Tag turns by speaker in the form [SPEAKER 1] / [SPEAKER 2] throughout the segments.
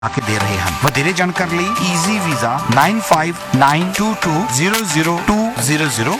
[SPEAKER 1] आके दे रहे हैं। ਵਧੇਰੇ ਜਾਣਕਾਰੀ ਲਈ ਈਜ਼ੀ ਵੀਜ਼ਾ 9592200200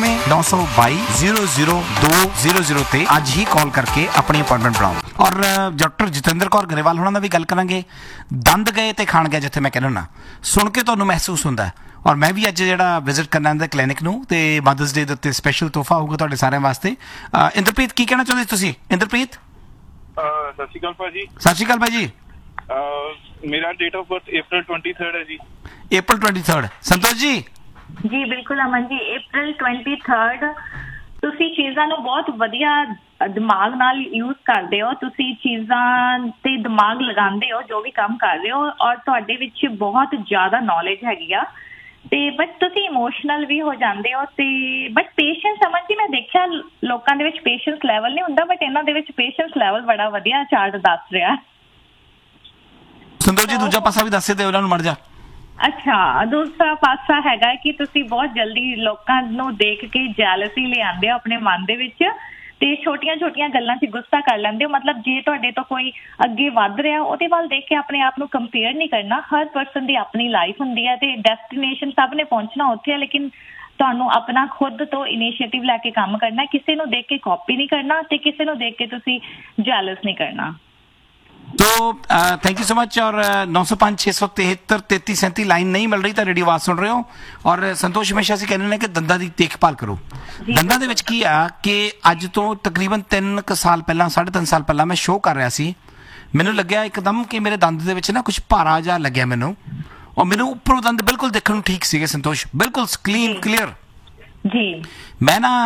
[SPEAKER 1] 9592200200 ਤੇ ਅੱਜ ਹੀ ਕਾਲ ਕਰਕੇ ਆਪਣੀ ਅਪਾਇੰਟਮੈਂਟ ਬਣਾਓ। ਔਰ ਡਾਕਟਰ ਜਤਿੰਦਰ ਕੌਰ ਗਰੇਵਾਲ ਹੋਣਾ ਦਾ ਵੀ ਗੱਲ ਕਰਾਂਗੇ। ਦੰਦ ਗਏ ਤੇ ਖਾਣ ਗਿਆ ਜਿੱਥੇ ਮੈਂ ਕਹਿੰਦਾ ਨਾ ਸੁਣ ਕੇ ਤੁਹਾਨੂੰ ਮਹਿਸੂਸ ਹੁੰਦਾ ਔਰ ਮੈਂ ਵੀ ਅੱਜ ਜਿਹੜਾ ਵਿਜ਼ਿਟ ਕਰਨਾ ਇਹਦੇ ਕਲੀਨਿਕ ਨੂੰ ਤੇ ਮਦਰਸ ਡੇ ਦੇ ਉੱਤੇ ਸਪੈਸ਼ਲ ਤੋਹਫਾ ਹੋਊਗਾ ਤੁਹਾਡੇ ਸਾਰਿਆਂ ਵਾਸਤੇ। ਇੰਦਰਪ੍ਰੀਤ ਕੀ ਕਹਿਣਾ ਚਾਹੁੰਦੇ ਤੁਸੀਂ? ਇੰਦਰਪ੍ਰੀਤ
[SPEAKER 2] ਸਤਿ ਸ਼੍ਰੀ ਅਕਾਲ ਭਾਜੀ।
[SPEAKER 1] ਸਤਿ ਸ਼੍ਰੀ ਅਕਾਲ ਭਾਈ ਜੀ।
[SPEAKER 2] ਮੇਰਾ ਡੇਟ ਆਫ ਬਰਥ April 23 ਹੈ ਜੀ।
[SPEAKER 1] April 23 ਸੰਤੋਸ਼ ਜੀ।
[SPEAKER 3] ਜੀ ਬਿਲਕੁਲ ਅਮਨ ਜੀ, April 23 ਤੁਸੀਂ ਚੀਜ਼ਾਂ ਨੂੰ ਬਹੁਤ ਵਧੀਆ ਦਿਮਾਗ ਨਾਲ ਯੂਜ਼ ਕਰਦੇ ਹੋ, ਤੁਸੀਂ ਚੀਜ਼ਾਂ ਤੇ ਦਿਮਾਗ ਲਗਾਉਂਦੇ ਹੋ ਜੋ ਵੀ ਕੰਮ ਕਰ ਰਹੇ ਹੋ ਔਰ ਤੁਹਾਡੇ ਵਿੱਚ ਬਹੁਤ ਜ਼ਿਆਦਾ ਨੌਲੇਜ ਹੈਗੀ ਆ ਤੇ ਬਟ ਤੁਸੀਂ ਇਮੋਸ਼ਨਲ ਵੀ ਹੋ ਜਾਂਦੇ ਹੋ ਤੇ ਬਟ ਪੇਸ਼ੈਂਸ ਅਮਨ ਜੀ, ਮੈਂ ਦੇਖਿਆ ਲੋਕਾਂ ਦੇ ਵਿੱਚ ਪੇਸ਼ੈਂਸ ਲੈਵਲ ਨਹੀਂ ਹੁੰਦਾ ਬਟ ਇਹਨਾਂ ਦੇ ਵਿੱਚ ਪੇਸ਼ੈਂਸ ਲੈਵਲ ਬੜਾ ਵਧੀਆ ਚਾਰਟ ਦੱਸ ਰਿਹਾ।
[SPEAKER 1] ਸੰਤੋਸ਼ ਜੀ ਦੂਜਾ ਪਾਸਾ ਵੀ ਦੱਸੇ ਤੇ ਉਹਨਾਂ ਨੂੰ ਮੜ ਜਾ।
[SPEAKER 3] ਅੱਛਾ, ਦੂਸਰਾ ਪਾਸਾ ਹੈਗਾ ਕਿ ਤੁਸੀਂ ਬਹੁਤ ਜਲਦੀ ਲੋਕਾਂ ਨੂੰ ਦੇਖ ਕੇ ਜੈਲਸੀ ਲਿਆਉਂਦੇ ਹੋ ਆਪਣੇ ਮਨ ਦੇ ਵਿੱਚ ਤੇ ਛੋਟੀਆਂ-ਛੋਟੀਆਂ ਗੱਲਾਂ 'ਚ ਗੁੱਸਾ ਕਰ ਲੈਂਦੇ ਹੋ। ਮਤਲਬ ਜੇ ਤੁਹਾਡੇ ਤੋਂ ਕੋਈ ਅੱਗੇ ਵੱਧ ਰਿਹਾ ਉਹਦੇ ਵੱਲ ਦੇਖ ਕੇ ਆਪਣੇ ਆਪ ਨੂੰ ਕੰਪੇਅਰ ਨਹੀਂ ਕਰਨਾ। ਹਰ ਪਰਸਨ ਦੀ ਆਪਣੀ ਲਾਈਫ ਹੁੰਦੀ ਹੈ ਤੇ ਡੈਸਟੀਨੇਸ਼ਨ ਸਭ ਨੇ ਪਹੁੰਚਣਾ ਉੱਥੇ ਹੈ, ਲੇਕਿਨ ਤੁਹਾਨੂੰ ਆਪਣਾ ਖੁਦ ਤੋਂ ਇਨੀਸ਼ੀਏਟਿਵ ਲੈ ਕੇ ਕੰਮ ਕਰਨਾ। ਕਿਸੇ ਨੂੰ ਦੇਖ ਕੇ ਕਾਪੀ ਨਹੀਂ ਕਰਨਾ ਤੇ ਕਿਸੇ ਨੂੰ ਦੇਖ ਕੇ ਤੁਸੀਂ ਜੈਲਸ ਨਹੀਂ ਕਰਨਾ।
[SPEAKER 1] तो थैंक यू सो मच। और 905-673-3337 लाइन नहीं मिल रही तो रेडियो आवाज सुन रहे हो। और संतोष हमेशा से कहने कि दंदा की देखभाल करो। दंदा ਦੇ ਵਿੱਚ ਕੀ ਆ ਕਿ ਅੱਜ ਤੋਂ ਤਕਰੀਬਨ 3 ਸਾਲ ਪਹਿਲਾਂ 3.5 ਸਾਲ ਪਹਿਲਾਂ ਮੈਂ ਸ਼ੋਅ ਕਰ ਰਿਹਾ ਸੀ। ਮੈਨੂੰ ਲੱਗਿਆ ਇੱਕਦਮ ਕਿ ਮੇਰੇ ਦੰਦ ਦੇ ਵਿੱਚ ਨਾ ਕੁਝ ਭਾਰਾ ਜਿਹਾ ਲੱਗਿਆ ਮੈਨੂੰ ਔਰ ਮੈਨੂੰ ਉੱਪਰੋਂ ਦੰਦ ਬਿਲਕੁਲ ਦੇਖਣ ਨੂੰ ਠੀਕ ਸੀਗੇ ਸੰਤੋਸ਼, ਬਿਲਕੁਲ ਕਲੀਨ ਕਲੀਅਰ
[SPEAKER 3] ਜੀ।
[SPEAKER 1] ਮੈਂ ਨਾ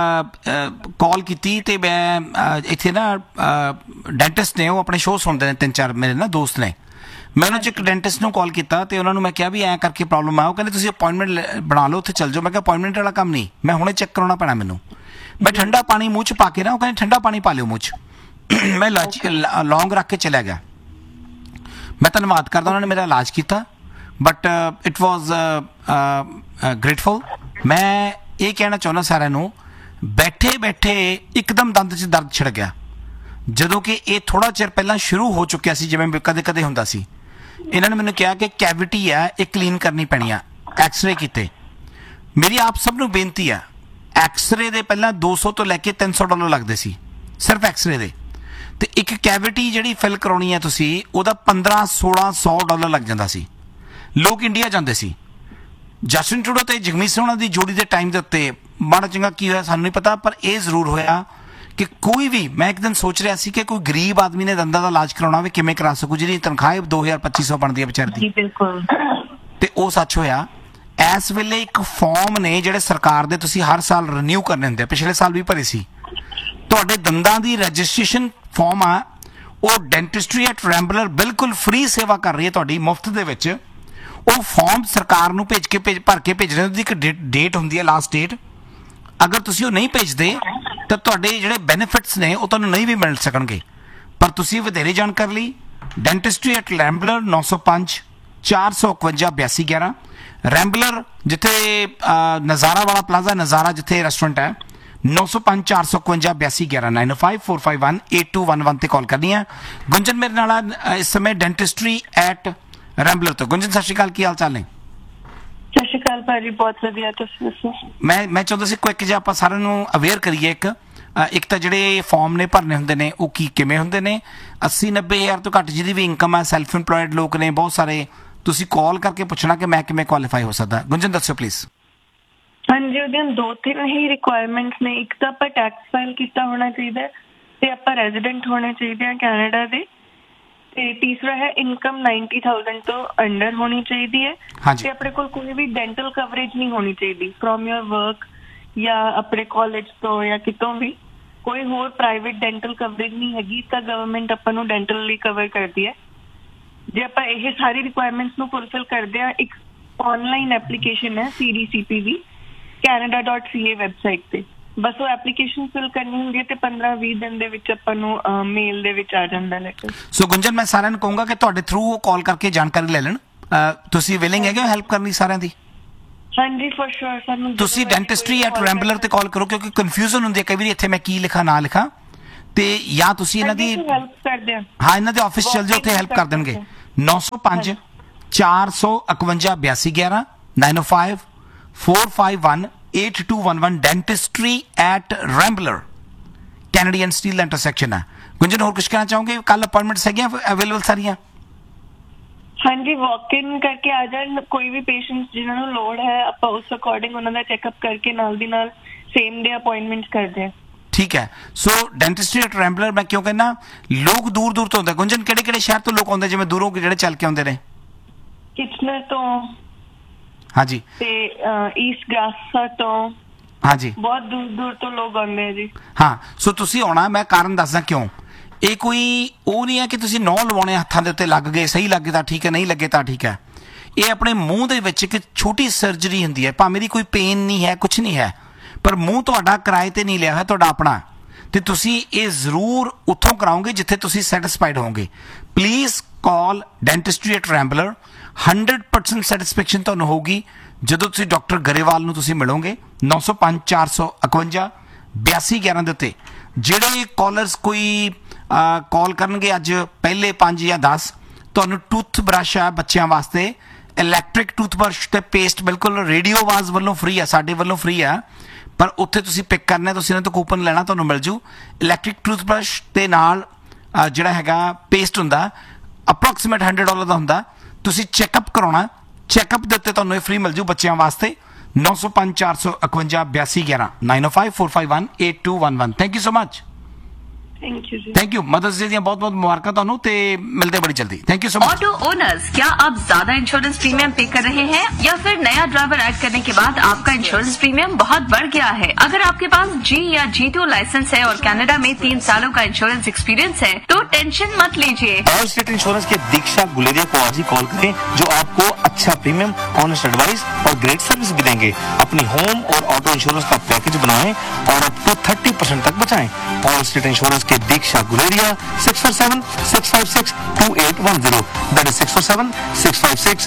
[SPEAKER 1] ਕਾਲ ਕੀਤੀ ਤੇ ਮੈਂ ਇੱਥੇ ਨਾ ਡੈਂਟਿਸਟ ਨੇ ਉਹ ਆਪਣੇ ਸ਼ੋਅ ਸੁਣਦੇ ਨੇ 3-4 ਮੇਰੇ ਨਾ ਦੋਸਤ ਨੇ। ਮੈਂ ਉਹਨਾਂ 'ਚ ਇੱਕ ਡੈਂਟਿਸਟ ਨੂੰ ਕਾਲ ਕੀਤਾ ਤੇ ਉਹਨਾਂ ਨੂੰ ਮੈਂ ਕਿਹਾ ਵੀ ਐਂ ਕਰਕੇ ਪ੍ਰੋਬਲਮ ਆ। ਉਹ ਕਹਿੰਦੇ ਤੁਸੀਂ ਅਪਾਇੰਟਮੈਂਟ ਬਣਾ ਲਓ ਉੱਥੇ ਚੱਲ ਜਾਓ। ਮੈਂ ਕਿਹਾ ਅਪਾਇੰਟਮੈਂਟ ਵਾਲਾ ਕੰਮ ਨਹੀਂ, ਮੈਂ ਹੁਣੇ ਚੈੱਕ ਕਰਾਉਣਾ ਪੈਣਾ ਮੈਨੂੰ। ਮੈਂ ਠੰਡਾ ਪਾਣੀ ਮੂੰਹ 'ਚ ਪਾ ਕੇ ਨਾ ਉਹ ਕਹਿੰਦੇ ਠੰਡਾ ਪਾਣੀ ਪਾ ਲਿਓ ਮੂੰਹ 'ਚ। ਮੈਂ ਲੌਂਗ ਰੱਖ ਕੇ ਚਲਿਆ ਗਿਆ। ਮੈਂ ਧੰਨਵਾਦ ਕਰਦਾ ਉਹਨਾਂ ਨੇ ਮੇਰਾ ਇਲਾਜ ਕੀਤਾ ਬਟ ਇਟ ਵਾਜ਼ ਗ੍ਰੇਟਫੁਲ। ਮੈਂ ਇਹ ਕਹਿਣਾ ਚਾਹੁੰਦਾ ਸਾਰਿਆਂ ਨੂੰ, ਬੈਠੇ ਬੈਠੇ ਇੱਕਦਮ ਦੰਦ 'ਚ ਦਰਦ ਛਿੜ ਗਿਆ ਜਦੋਂ ਕਿ ਇਹ ਥੋੜਾ ਚਿਰ ਪਹਿਲਾਂ ਸ਼ੁਰੂ ਹੋ ਚੁੱਕਿਆ ਸੀ ਜਿਵੇਂ ਕਦੇ ਕਦੇ ਹੁੰਦਾ ਸੀ। ਇਹਨਾਂ ਨੇ ਮੈਨੂੰ ਕਿਹਾ ਕਿ ਕੈਵਿਟੀ ਆ ਇਹ ਕਲੀਨ ਕਰਨੀ ਪੈਣੀ ਆ। ਐਕਸਰੇ ਕੀਤੇ। ਮੇਰੀ ਆਪ ਸਭ ਨੂੰ ਬੇਨਤੀ ਆ, ਐਕਸਰੇ ਦੇ ਪਹਿਲਾਂ $200 ਤੋਂ ਲੈ ਕੇ $300 ਲੱਗਦੇ ਸੀ ਸਿਰਫ ਐਕਸਰੇ ਦੇ ਤੇ ਇੱਕ ਕੈਵਿਟੀ ਜਿਹੜੀ ਫਿਲ ਕਰਾਉਣੀ ਆ ਤੁਸੀਂ ਉਹਦਾ $1500-1600 ਲੱਗ ਜਾਂਦਾ ਸੀ। ਲੋਕ ਇੰਡੀਆ ਜਾਂਦੇ ਸੀ। ਜਸਟਿਨ ਟਰੂਡੋ ਤੇ ਜਗਮੀਤ ਸਿੰਘ ਦੀ ਜੋੜੀ ਦੇ ਟਾਈਮ ਦੇ ਉੱਤੇ ਮਾੜਾ ਚੰਗਾ ਕੀ ਹੋਇਆ ਸਾਨੂੰ ਨਹੀਂ ਪਤਾ ਪਰ ਇਹ ਜ਼ਰੂਰ ਹੋਇਆ ਕਿ ਕੋਈ ਵੀ, ਮੈਂ ਇੱਕ ਦਿਨ ਸੋਚ ਰਿਹਾ ਸੀ ਕਿ ਕੋਈ ਗਰੀਬ ਆਦਮੀ ਨੇ ਦੰਦਾਂ ਦਾ ਇਲਾਜ ਕਰਾਉਣਾ ਹੋਵੇ ਕਿਵੇਂ ਕਰਾ ਸਕੂ ਜਿਹਦੀ ਤਨਖਾਹ 2000-2500 ਬਣਦੀ ਹੈ ਵਿਚਾਰੇ ਦੀ।
[SPEAKER 3] ਬਿਲਕੁਲ।
[SPEAKER 1] ਤੇ ਉਹ ਸੱਚ ਹੋਇਆ। ਇਸ ਵੇਲੇ ਇੱਕ ਫਾਰਮ ਨੇ ਜਿਹੜੇ ਸਰਕਾਰ ਦੇ ਤੁਸੀਂ ਹਰ ਸਾਲ ਰੀਨਿਊ ਕਰਨੇ ਹੁੰਦੇ ਆ, ਪਿਛਲੇ ਸਾਲ ਵੀ ਭਰੇ ਸੀ। ਤੁਹਾਡੇ ਦੰਦਾਂ ਦੀ ਰਜਿਸਟ੍ਰੇਸ਼ਨ ਫਾਰਮ ਆ ਉਹ ਡੈਂਟਿਸਟਰੀ ਐਟ ਰੈਂਬਲਰ ਬਿਲਕੁਲ ਫ੍ਰੀ ਸੇਵਾ ਕਰ ਰਹੀ ਹੈ ਤੁਹਾਡੀ ਮੁਫਤ ਦੇ ਵਿੱਚ। ਉਹ ਫਾਰਮ ਸਰਕਾਰ ਨੂੰ ਭਰ ਕੇ ਭੇਜਣੇ ਉਹਦੀ ਇੱਕ ਡੇਟ ਹੁੰਦੀ ਹੈ, ਲਾਸਟ ਡੇਟ। ਅਗਰ ਤੁਸੀਂ ਉਹ ਨਹੀਂ ਭੇਜਦੇ ਤਾਂ ਤੁਹਾਡੇ ਜਿਹੜੇ ਬੈਨੀਫਿਟਸ ਨੇ ਉਹ ਤੁਹਾਨੂੰ ਨਹੀਂ ਵੀ ਮਿਲ ਸਕਣਗੇ। ਪਰ ਤੁਸੀਂ ਵਧੇਰੇ ਜਾਣਕਾਰੀ ਲਈ ਡੈਂਟਿਸਟਰੀ ਐਟ ਰੈਂਬਲਰ 905-451-8211 ਰੈਂਬਲਰ ਜਿੱਥੇ ਨਜ਼ਾਰਾ ਵਾਲਾ ਪਲਾਜ਼ਾ ਨਜ਼ਾਰਾ ਜਿੱਥੇ ਰੈਸਟੋਰੈਂਟ ਹੈ 905-451-8211 9545518211 ਤੇ ਕਾਲ ਕਰਨੀ ਹੈ। ਗੁੰਜਨ ਮੇਰੇ ਨਾਲ ਇਸ ਸਮੇਂ ਡੈਂਟਿਸਟਰੀ ਐਟ ਰੈਂਬਲਰ ਤੋਂ। ਗੁੰਜਨ ਸਤਿ ਸ਼੍ਰੀ ਅਕਾਲ, ਕੀ ਹਾਲ ਚਾਲ ਨੇ?
[SPEAKER 4] ਸਤਿ ਸ਼੍ਰੀ ਅਕਾਲ ਭਾਜੀ, ਬਹੁਤ ਵਧੀਆ। ਤੁਸੀਂ ਦੱਸੋ?
[SPEAKER 1] ਮੈਂ ਚਾਹੁੰਦਾ ਸੀ ਕੁਇਕ ਜਿਹਾ ਆਪਾਂ ਸਾਰਿਆਂ ਨੂੰ ਅਵੇਅਰ ਕਰੀਏ। ਇੱਕ ਤਾਂ ਜਿਹੜੇ ਫਾਰਮ ਨੇ ਭਰਨੇ ਹੁੰਦੇ ਨੇ ਉਹ ਕਿਵੇਂ ਹੁੰਦੇ ਨੇ। 80-90 ਹਜ਼ਾਰ ਤੋਂ ਘੱਟ ਜਿਹਦੀ ਵੀ ਇਨਕਮ ਹੈ, ਸੈਲਫ ਇੰਪਲੋਇਡ ਲੋਕ ਨੇ ਬਹੁਤ ਸਾਰੇ, ਤੁਸੀਂ ਕਾਲ ਕਰਕੇ ਪੁੱਛਣਾ ਕਿ ਮੈਂ ਕਿਵੇਂ ਕੁਆਲੀਫਾਈ ਹੋ ਸਕਦਾ। ਗੁੰਜਨ ਦੱਸੋ ਪਲੀਜ਼।
[SPEAKER 4] ਹਾਂਜੀ, ਉਹਦੀਆਂ 2-3 ਹੀ ਰਿਕੁਆਇਰਮੈਂਟਸ ਨੇ। ਇੱਕ ਤਾਂ ਆਪਾਂ ਟੈਕਸ ਫਾਈਲ ਕੀਤਾ ਹੋਣਾ ਚਾਹੀਦਾ ਤੇ ਆਪਾਂ ਰੈਜ਼ੀਡੈਂਟ ਹੋਣੇ ਚਾਹੀਦੇ ਆ ਕੈਨੇਡਾ ਦੇ ਤੇ ਤੀਸਰਾ ਹੈ ਇਨਕਮ 90,000 ਤੋਂ ਅੰਡਰ ਹੋਣੀ ਚਾਹੀਦੀ ਹੈ ਤੇ ਆਪਣੇ ਕੋਲ ਕੋਈ ਵੀ ਡੈਂਟਲ ਕਵਰੇਜ ਨਹੀਂ ਹੋਣੀ ਚਾਹੀਦੀ ਫਰੋਮ ਯੋਰ ਵਰਕ ਜਾਂ ਆਪਣੇ ਕਾਲਜ ਤੋਂ ਜਾਂ ਕਿਤੋਂ ਵੀ। ਕੋਈ ਹੋਰ ਪ੍ਰਾਈਵੇਟ ਡੈਂਟਲ ਕਵਰੇਜ ਨਹੀਂ ਹੈਗੀ ਤਾਂ ਗਵਰਨਮੈਂਟ ਆਪਾਂ ਨੂੰ ਡੈਂਟਲ ਲਈ ਕਵਰ ਕਰਦੀ ਹੈ। ਜੇ ਆਪਾਂ ਇਹ ਸਾਰੀ ਰਿਕੁਆਇਰਮੈਂਟਸ ਨੂੰ ਫੁਲਫਿਲ ਕਰਦੇ ਆ, ਇੱਕ ਆਨਲਾਈਨ ਐਪਲੀਕੇਸ਼ਨ ਹੈ CDCP ਦੀ canada.ca ਵੈਬਸਾਈਟ ਤੇ। ਬਸ ਉਹ ਐਪਲੀਕੇਸ਼ਨ ਫਿਲ ਕਰਨੀ ਹੁੰਦੀ ਹੈ ਤੇ 15-20 ਦਿਨ ਦੇ ਵਿੱਚ ਆਪਾਂ ਨੂੰ ਮੇਲ ਦੇ ਵਿੱਚ ਆ ਜਾਂਦਾ ਲੈਟਰ।
[SPEAKER 1] ਸੋ ਗੁੰਜਨ ਮੈਂ ਸਾਰਿਆਂ ਨੂੰ ਕਹੂੰਗਾ ਕਿ ਤੁਹਾਡੇ ਥਰੂ ਉਹ ਕਾਲ ਕਰਕੇ ਜਾਣਕਾਰੀ ਲੈ ਲੈਣ। ਤੁਸੀਂ ਵਿਲਿੰਗ ਹੈਗੇ ਹੈਲਪ ਕਰਨ ਲਈ ਸਾਰਿਆਂ ਦੀ?
[SPEAKER 4] ਹਾਂਜੀ ਫॉर श्योर। ਸਾਨੂੰ
[SPEAKER 1] ਤੁਸੀਂ ਡੈਂਟਿਸਟਰੀ ਐਟ ਰੈਂਬਲਰ ਤੇ ਕਾਲ ਕਰੋ ਕਿਉਂਕਿ ਕਨਫਿਊਜ਼ਨ ਹੁੰਦੀ ਹੈ ਕਈ ਵਾਰੀ ਇੱਥੇ ਮੈਂ ਕੀ ਲਿਖਾਂ ਨਾ ਲਿਖਾਂ ਤੇ ਜਾਂ ਤੁਸੀਂ ਇਹਨਾਂ ਦੀ
[SPEAKER 4] ਹੈਲਪ ਕਰਦੇ ਆ।
[SPEAKER 1] ਹਾਂ ਇਹਨਾਂ ਦੇ ਆਫਿਸ ਚਲ ਜਾਓ, ਉੱਥੇ ਹੈਲਪ ਕਰ ਦੇਣਗੇ। 905 451 8211 905 451 8211 dentistry eight Rambler Canadian steel intersection है। गुंजन और कुछ कहना चाहोगे? कल अपॉइंटमेंट्स है अवेलेबल सारियां?
[SPEAKER 4] हाँ जी, वॉक इन करके आ जाए कोई भी पेशेंट जिन्होंने लोड़ है, आप उस अकॉर्डिंग उन्होंने चेकअप करके नाल दी नाल सेम डे अपॉइंटमेंट कर दें। ठीक
[SPEAKER 1] है। सो डेंटिस्ट्री एट रैम्बलर मैं क्यों कहना, लोग दूर दूर तो आते। गुंजन किहड़े किहड़े शहर तो लोग आते जिवें दूरों जिहड़े चल के आते ने?
[SPEAKER 4] किचनर तो,
[SPEAKER 1] हाँ जी,
[SPEAKER 4] ते ईस्ट ग्रासा तो,
[SPEAKER 1] हाँ जी,
[SPEAKER 4] बहुत दूर दूर तो लोग आते हैं जी।
[SPEAKER 1] हाँ, सो तुसी आना, मैं कारण दसदा क्यों। ਇਹ ਕੋਈ ਉਹ ਨਹੀਂ ਹੈ ਕਿ ਤੁਸੀਂ ਨੌ ਲਵਾਉਣੇ ਹੱਥਾਂ ਦੇ ਉੱਤੇ ਲੱਗ ਗਏ, ਸਹੀ ਲੱਗੇ ਤਾਂ ਠੀਕ ਹੈ, ਨਹੀਂ ਲੱਗੇ ਤਾਂ ਠੀਕ ਹੈ। ਇਹ ਆਪਣੇ ਮੂੰਹ ਦੇ ਵਿੱਚ ਇੱਕ ਛੋਟੀ ਸਰਜਰੀ ਹੁੰਦੀ ਹੈ, ਭਾਵੇਂ ਦੀ ਕੋਈ ਪੇਨ ਨਹੀਂ ਹੈ, ਕੁਝ ਨਹੀਂ ਹੈ, ਪਰ ਮੂੰਹ ਤੁਹਾਡਾ ਕਿਰਾਏ ਤੇ ਨਹੀਂ ਲਿਆ ਹੈ, ਤੁਹਾਡਾ ਆਪਣਾ, ਤੇ ਤੁਸੀਂ ਇਹ ਜ਼ਰੂਰ ਉੱਥੋਂ ਕਰਾਓਗੇ ਜਿੱਥੇ ਤੁਸੀਂ ਸੈਟੀਸਫਾਈਡ ਹੋਵੋਗੇ। Please call ਡੈਂਟਿਸਟਰੀ at ਰੈਂਬਲਰ। 100% ਸੈਟੀਸਫੈਕਸ਼ਨ ਤੁਹਾਨੂੰ ਹੋਊਗੀ ਜਦੋਂ ਤੁਸੀਂ ਡਾਕਟਰ ਗਰੇਵਾਲ ਨੂੰ ਤੁਸੀਂ ਮਿਲੋਗੇ। 905 451 8211 ਦੇ ਉੱਤੇ ਜਿਹੜੇ ਕਾਲਰਸ ਕੋਈ ਕਾਲ ਕਰਨਗੇ ਅੱਜ ਪਹਿਲੇ 5 ਜਾਂ 10, ਤੁਹਾਨੂੰ ਟੂਥ ਬਰਸ਼ ਆ ਬੱਚਿਆਂ ਵਾਸਤੇ, ਇਲੈਕਟ੍ਰਿਕ ਟੂਥ ਬਰਸ਼ ਤੇ ਪੇਸਟ ਬਿਲਕੁਲ ਰੇਡੀਓ ਆਵਾਜ਼ ਵੱਲੋਂ ਫ੍ਰੀ ਆ, ਸਾਡੇ ਵੱਲੋਂ ਫ੍ਰੀ ਆ, ਪਰ ਉੱਥੇ ਤੁਸੀਂ ਪਿਕ ਕਰਨਾ, ਤੁਸੀਂ ਇਹਨਾਂ ਤੋਂ ਕੂਪਨ ਲੈਣਾ, ਤੁਹਾਨੂੰ ਮਿਲ ਜੂ ਇਲੈਕਟ੍ਰਿਕ ਟੂਥ ਬਰਸ਼ ਤੇ ਨਾਲ ਜਿਹੜਾ ਹੈਗਾ ਪੇਸਟ ਹੁੰਦਾ, ਅਪਰੋਕਸੀਮੇਟ $100 ਦਾ ਹੁੰਦਾ। ਤੁਸੀਂ ਚੈੱਕਅਪ ਕਰਾਉਣਾ, ਚੈੱਕਅਪ ਦੇ ਉੱਤੇ ਤੁਹਾਨੂੰ ਇਹ ਫ੍ਰੀ ਮਿਲ ਜੂ ਬੱਚਿਆਂ ਵਾਸਤੇ। 905 451 8211 905 451 8211। Thank you so much. Thank you. Mother's day दियां बहुत बहुत मुबारकां तुहानू ते मिलते बड़ी जल्दी। Thank you so much.
[SPEAKER 5] Auto owners, क्या आप ज्यादा इंश्योरेंस प्रीमियम पे कर रहे हैं या फिर नया ड्राइवर ऐड करने के बाद आपका इंश्योरेंस प्रीमियम बहुत बढ़ गया है? अगर आपके पास G या G2 लाइसेंस है और कनाडा में 3 सालों का इंश्योरेंस एक्सपीरियंस है तो टेंशन मत लीजिए।
[SPEAKER 6] ऑल स्टेट इंश्योरेंस के दीक्षा गुलेरिया को आज ही कॉल करें, जो आपको अच्छा प्रीमियम, ऑनेस्ट एडवाइस और ग्रेट सर्विस भी देंगे। अपनी होम और ऑटो इंश्योरेंस का पैकेज बनाएं और अप टू 30% तक बचाएं। ऑल स्टेट इंश्योरेंस के दीक्षा गुलेरिया 647 656 2810। That is 647 656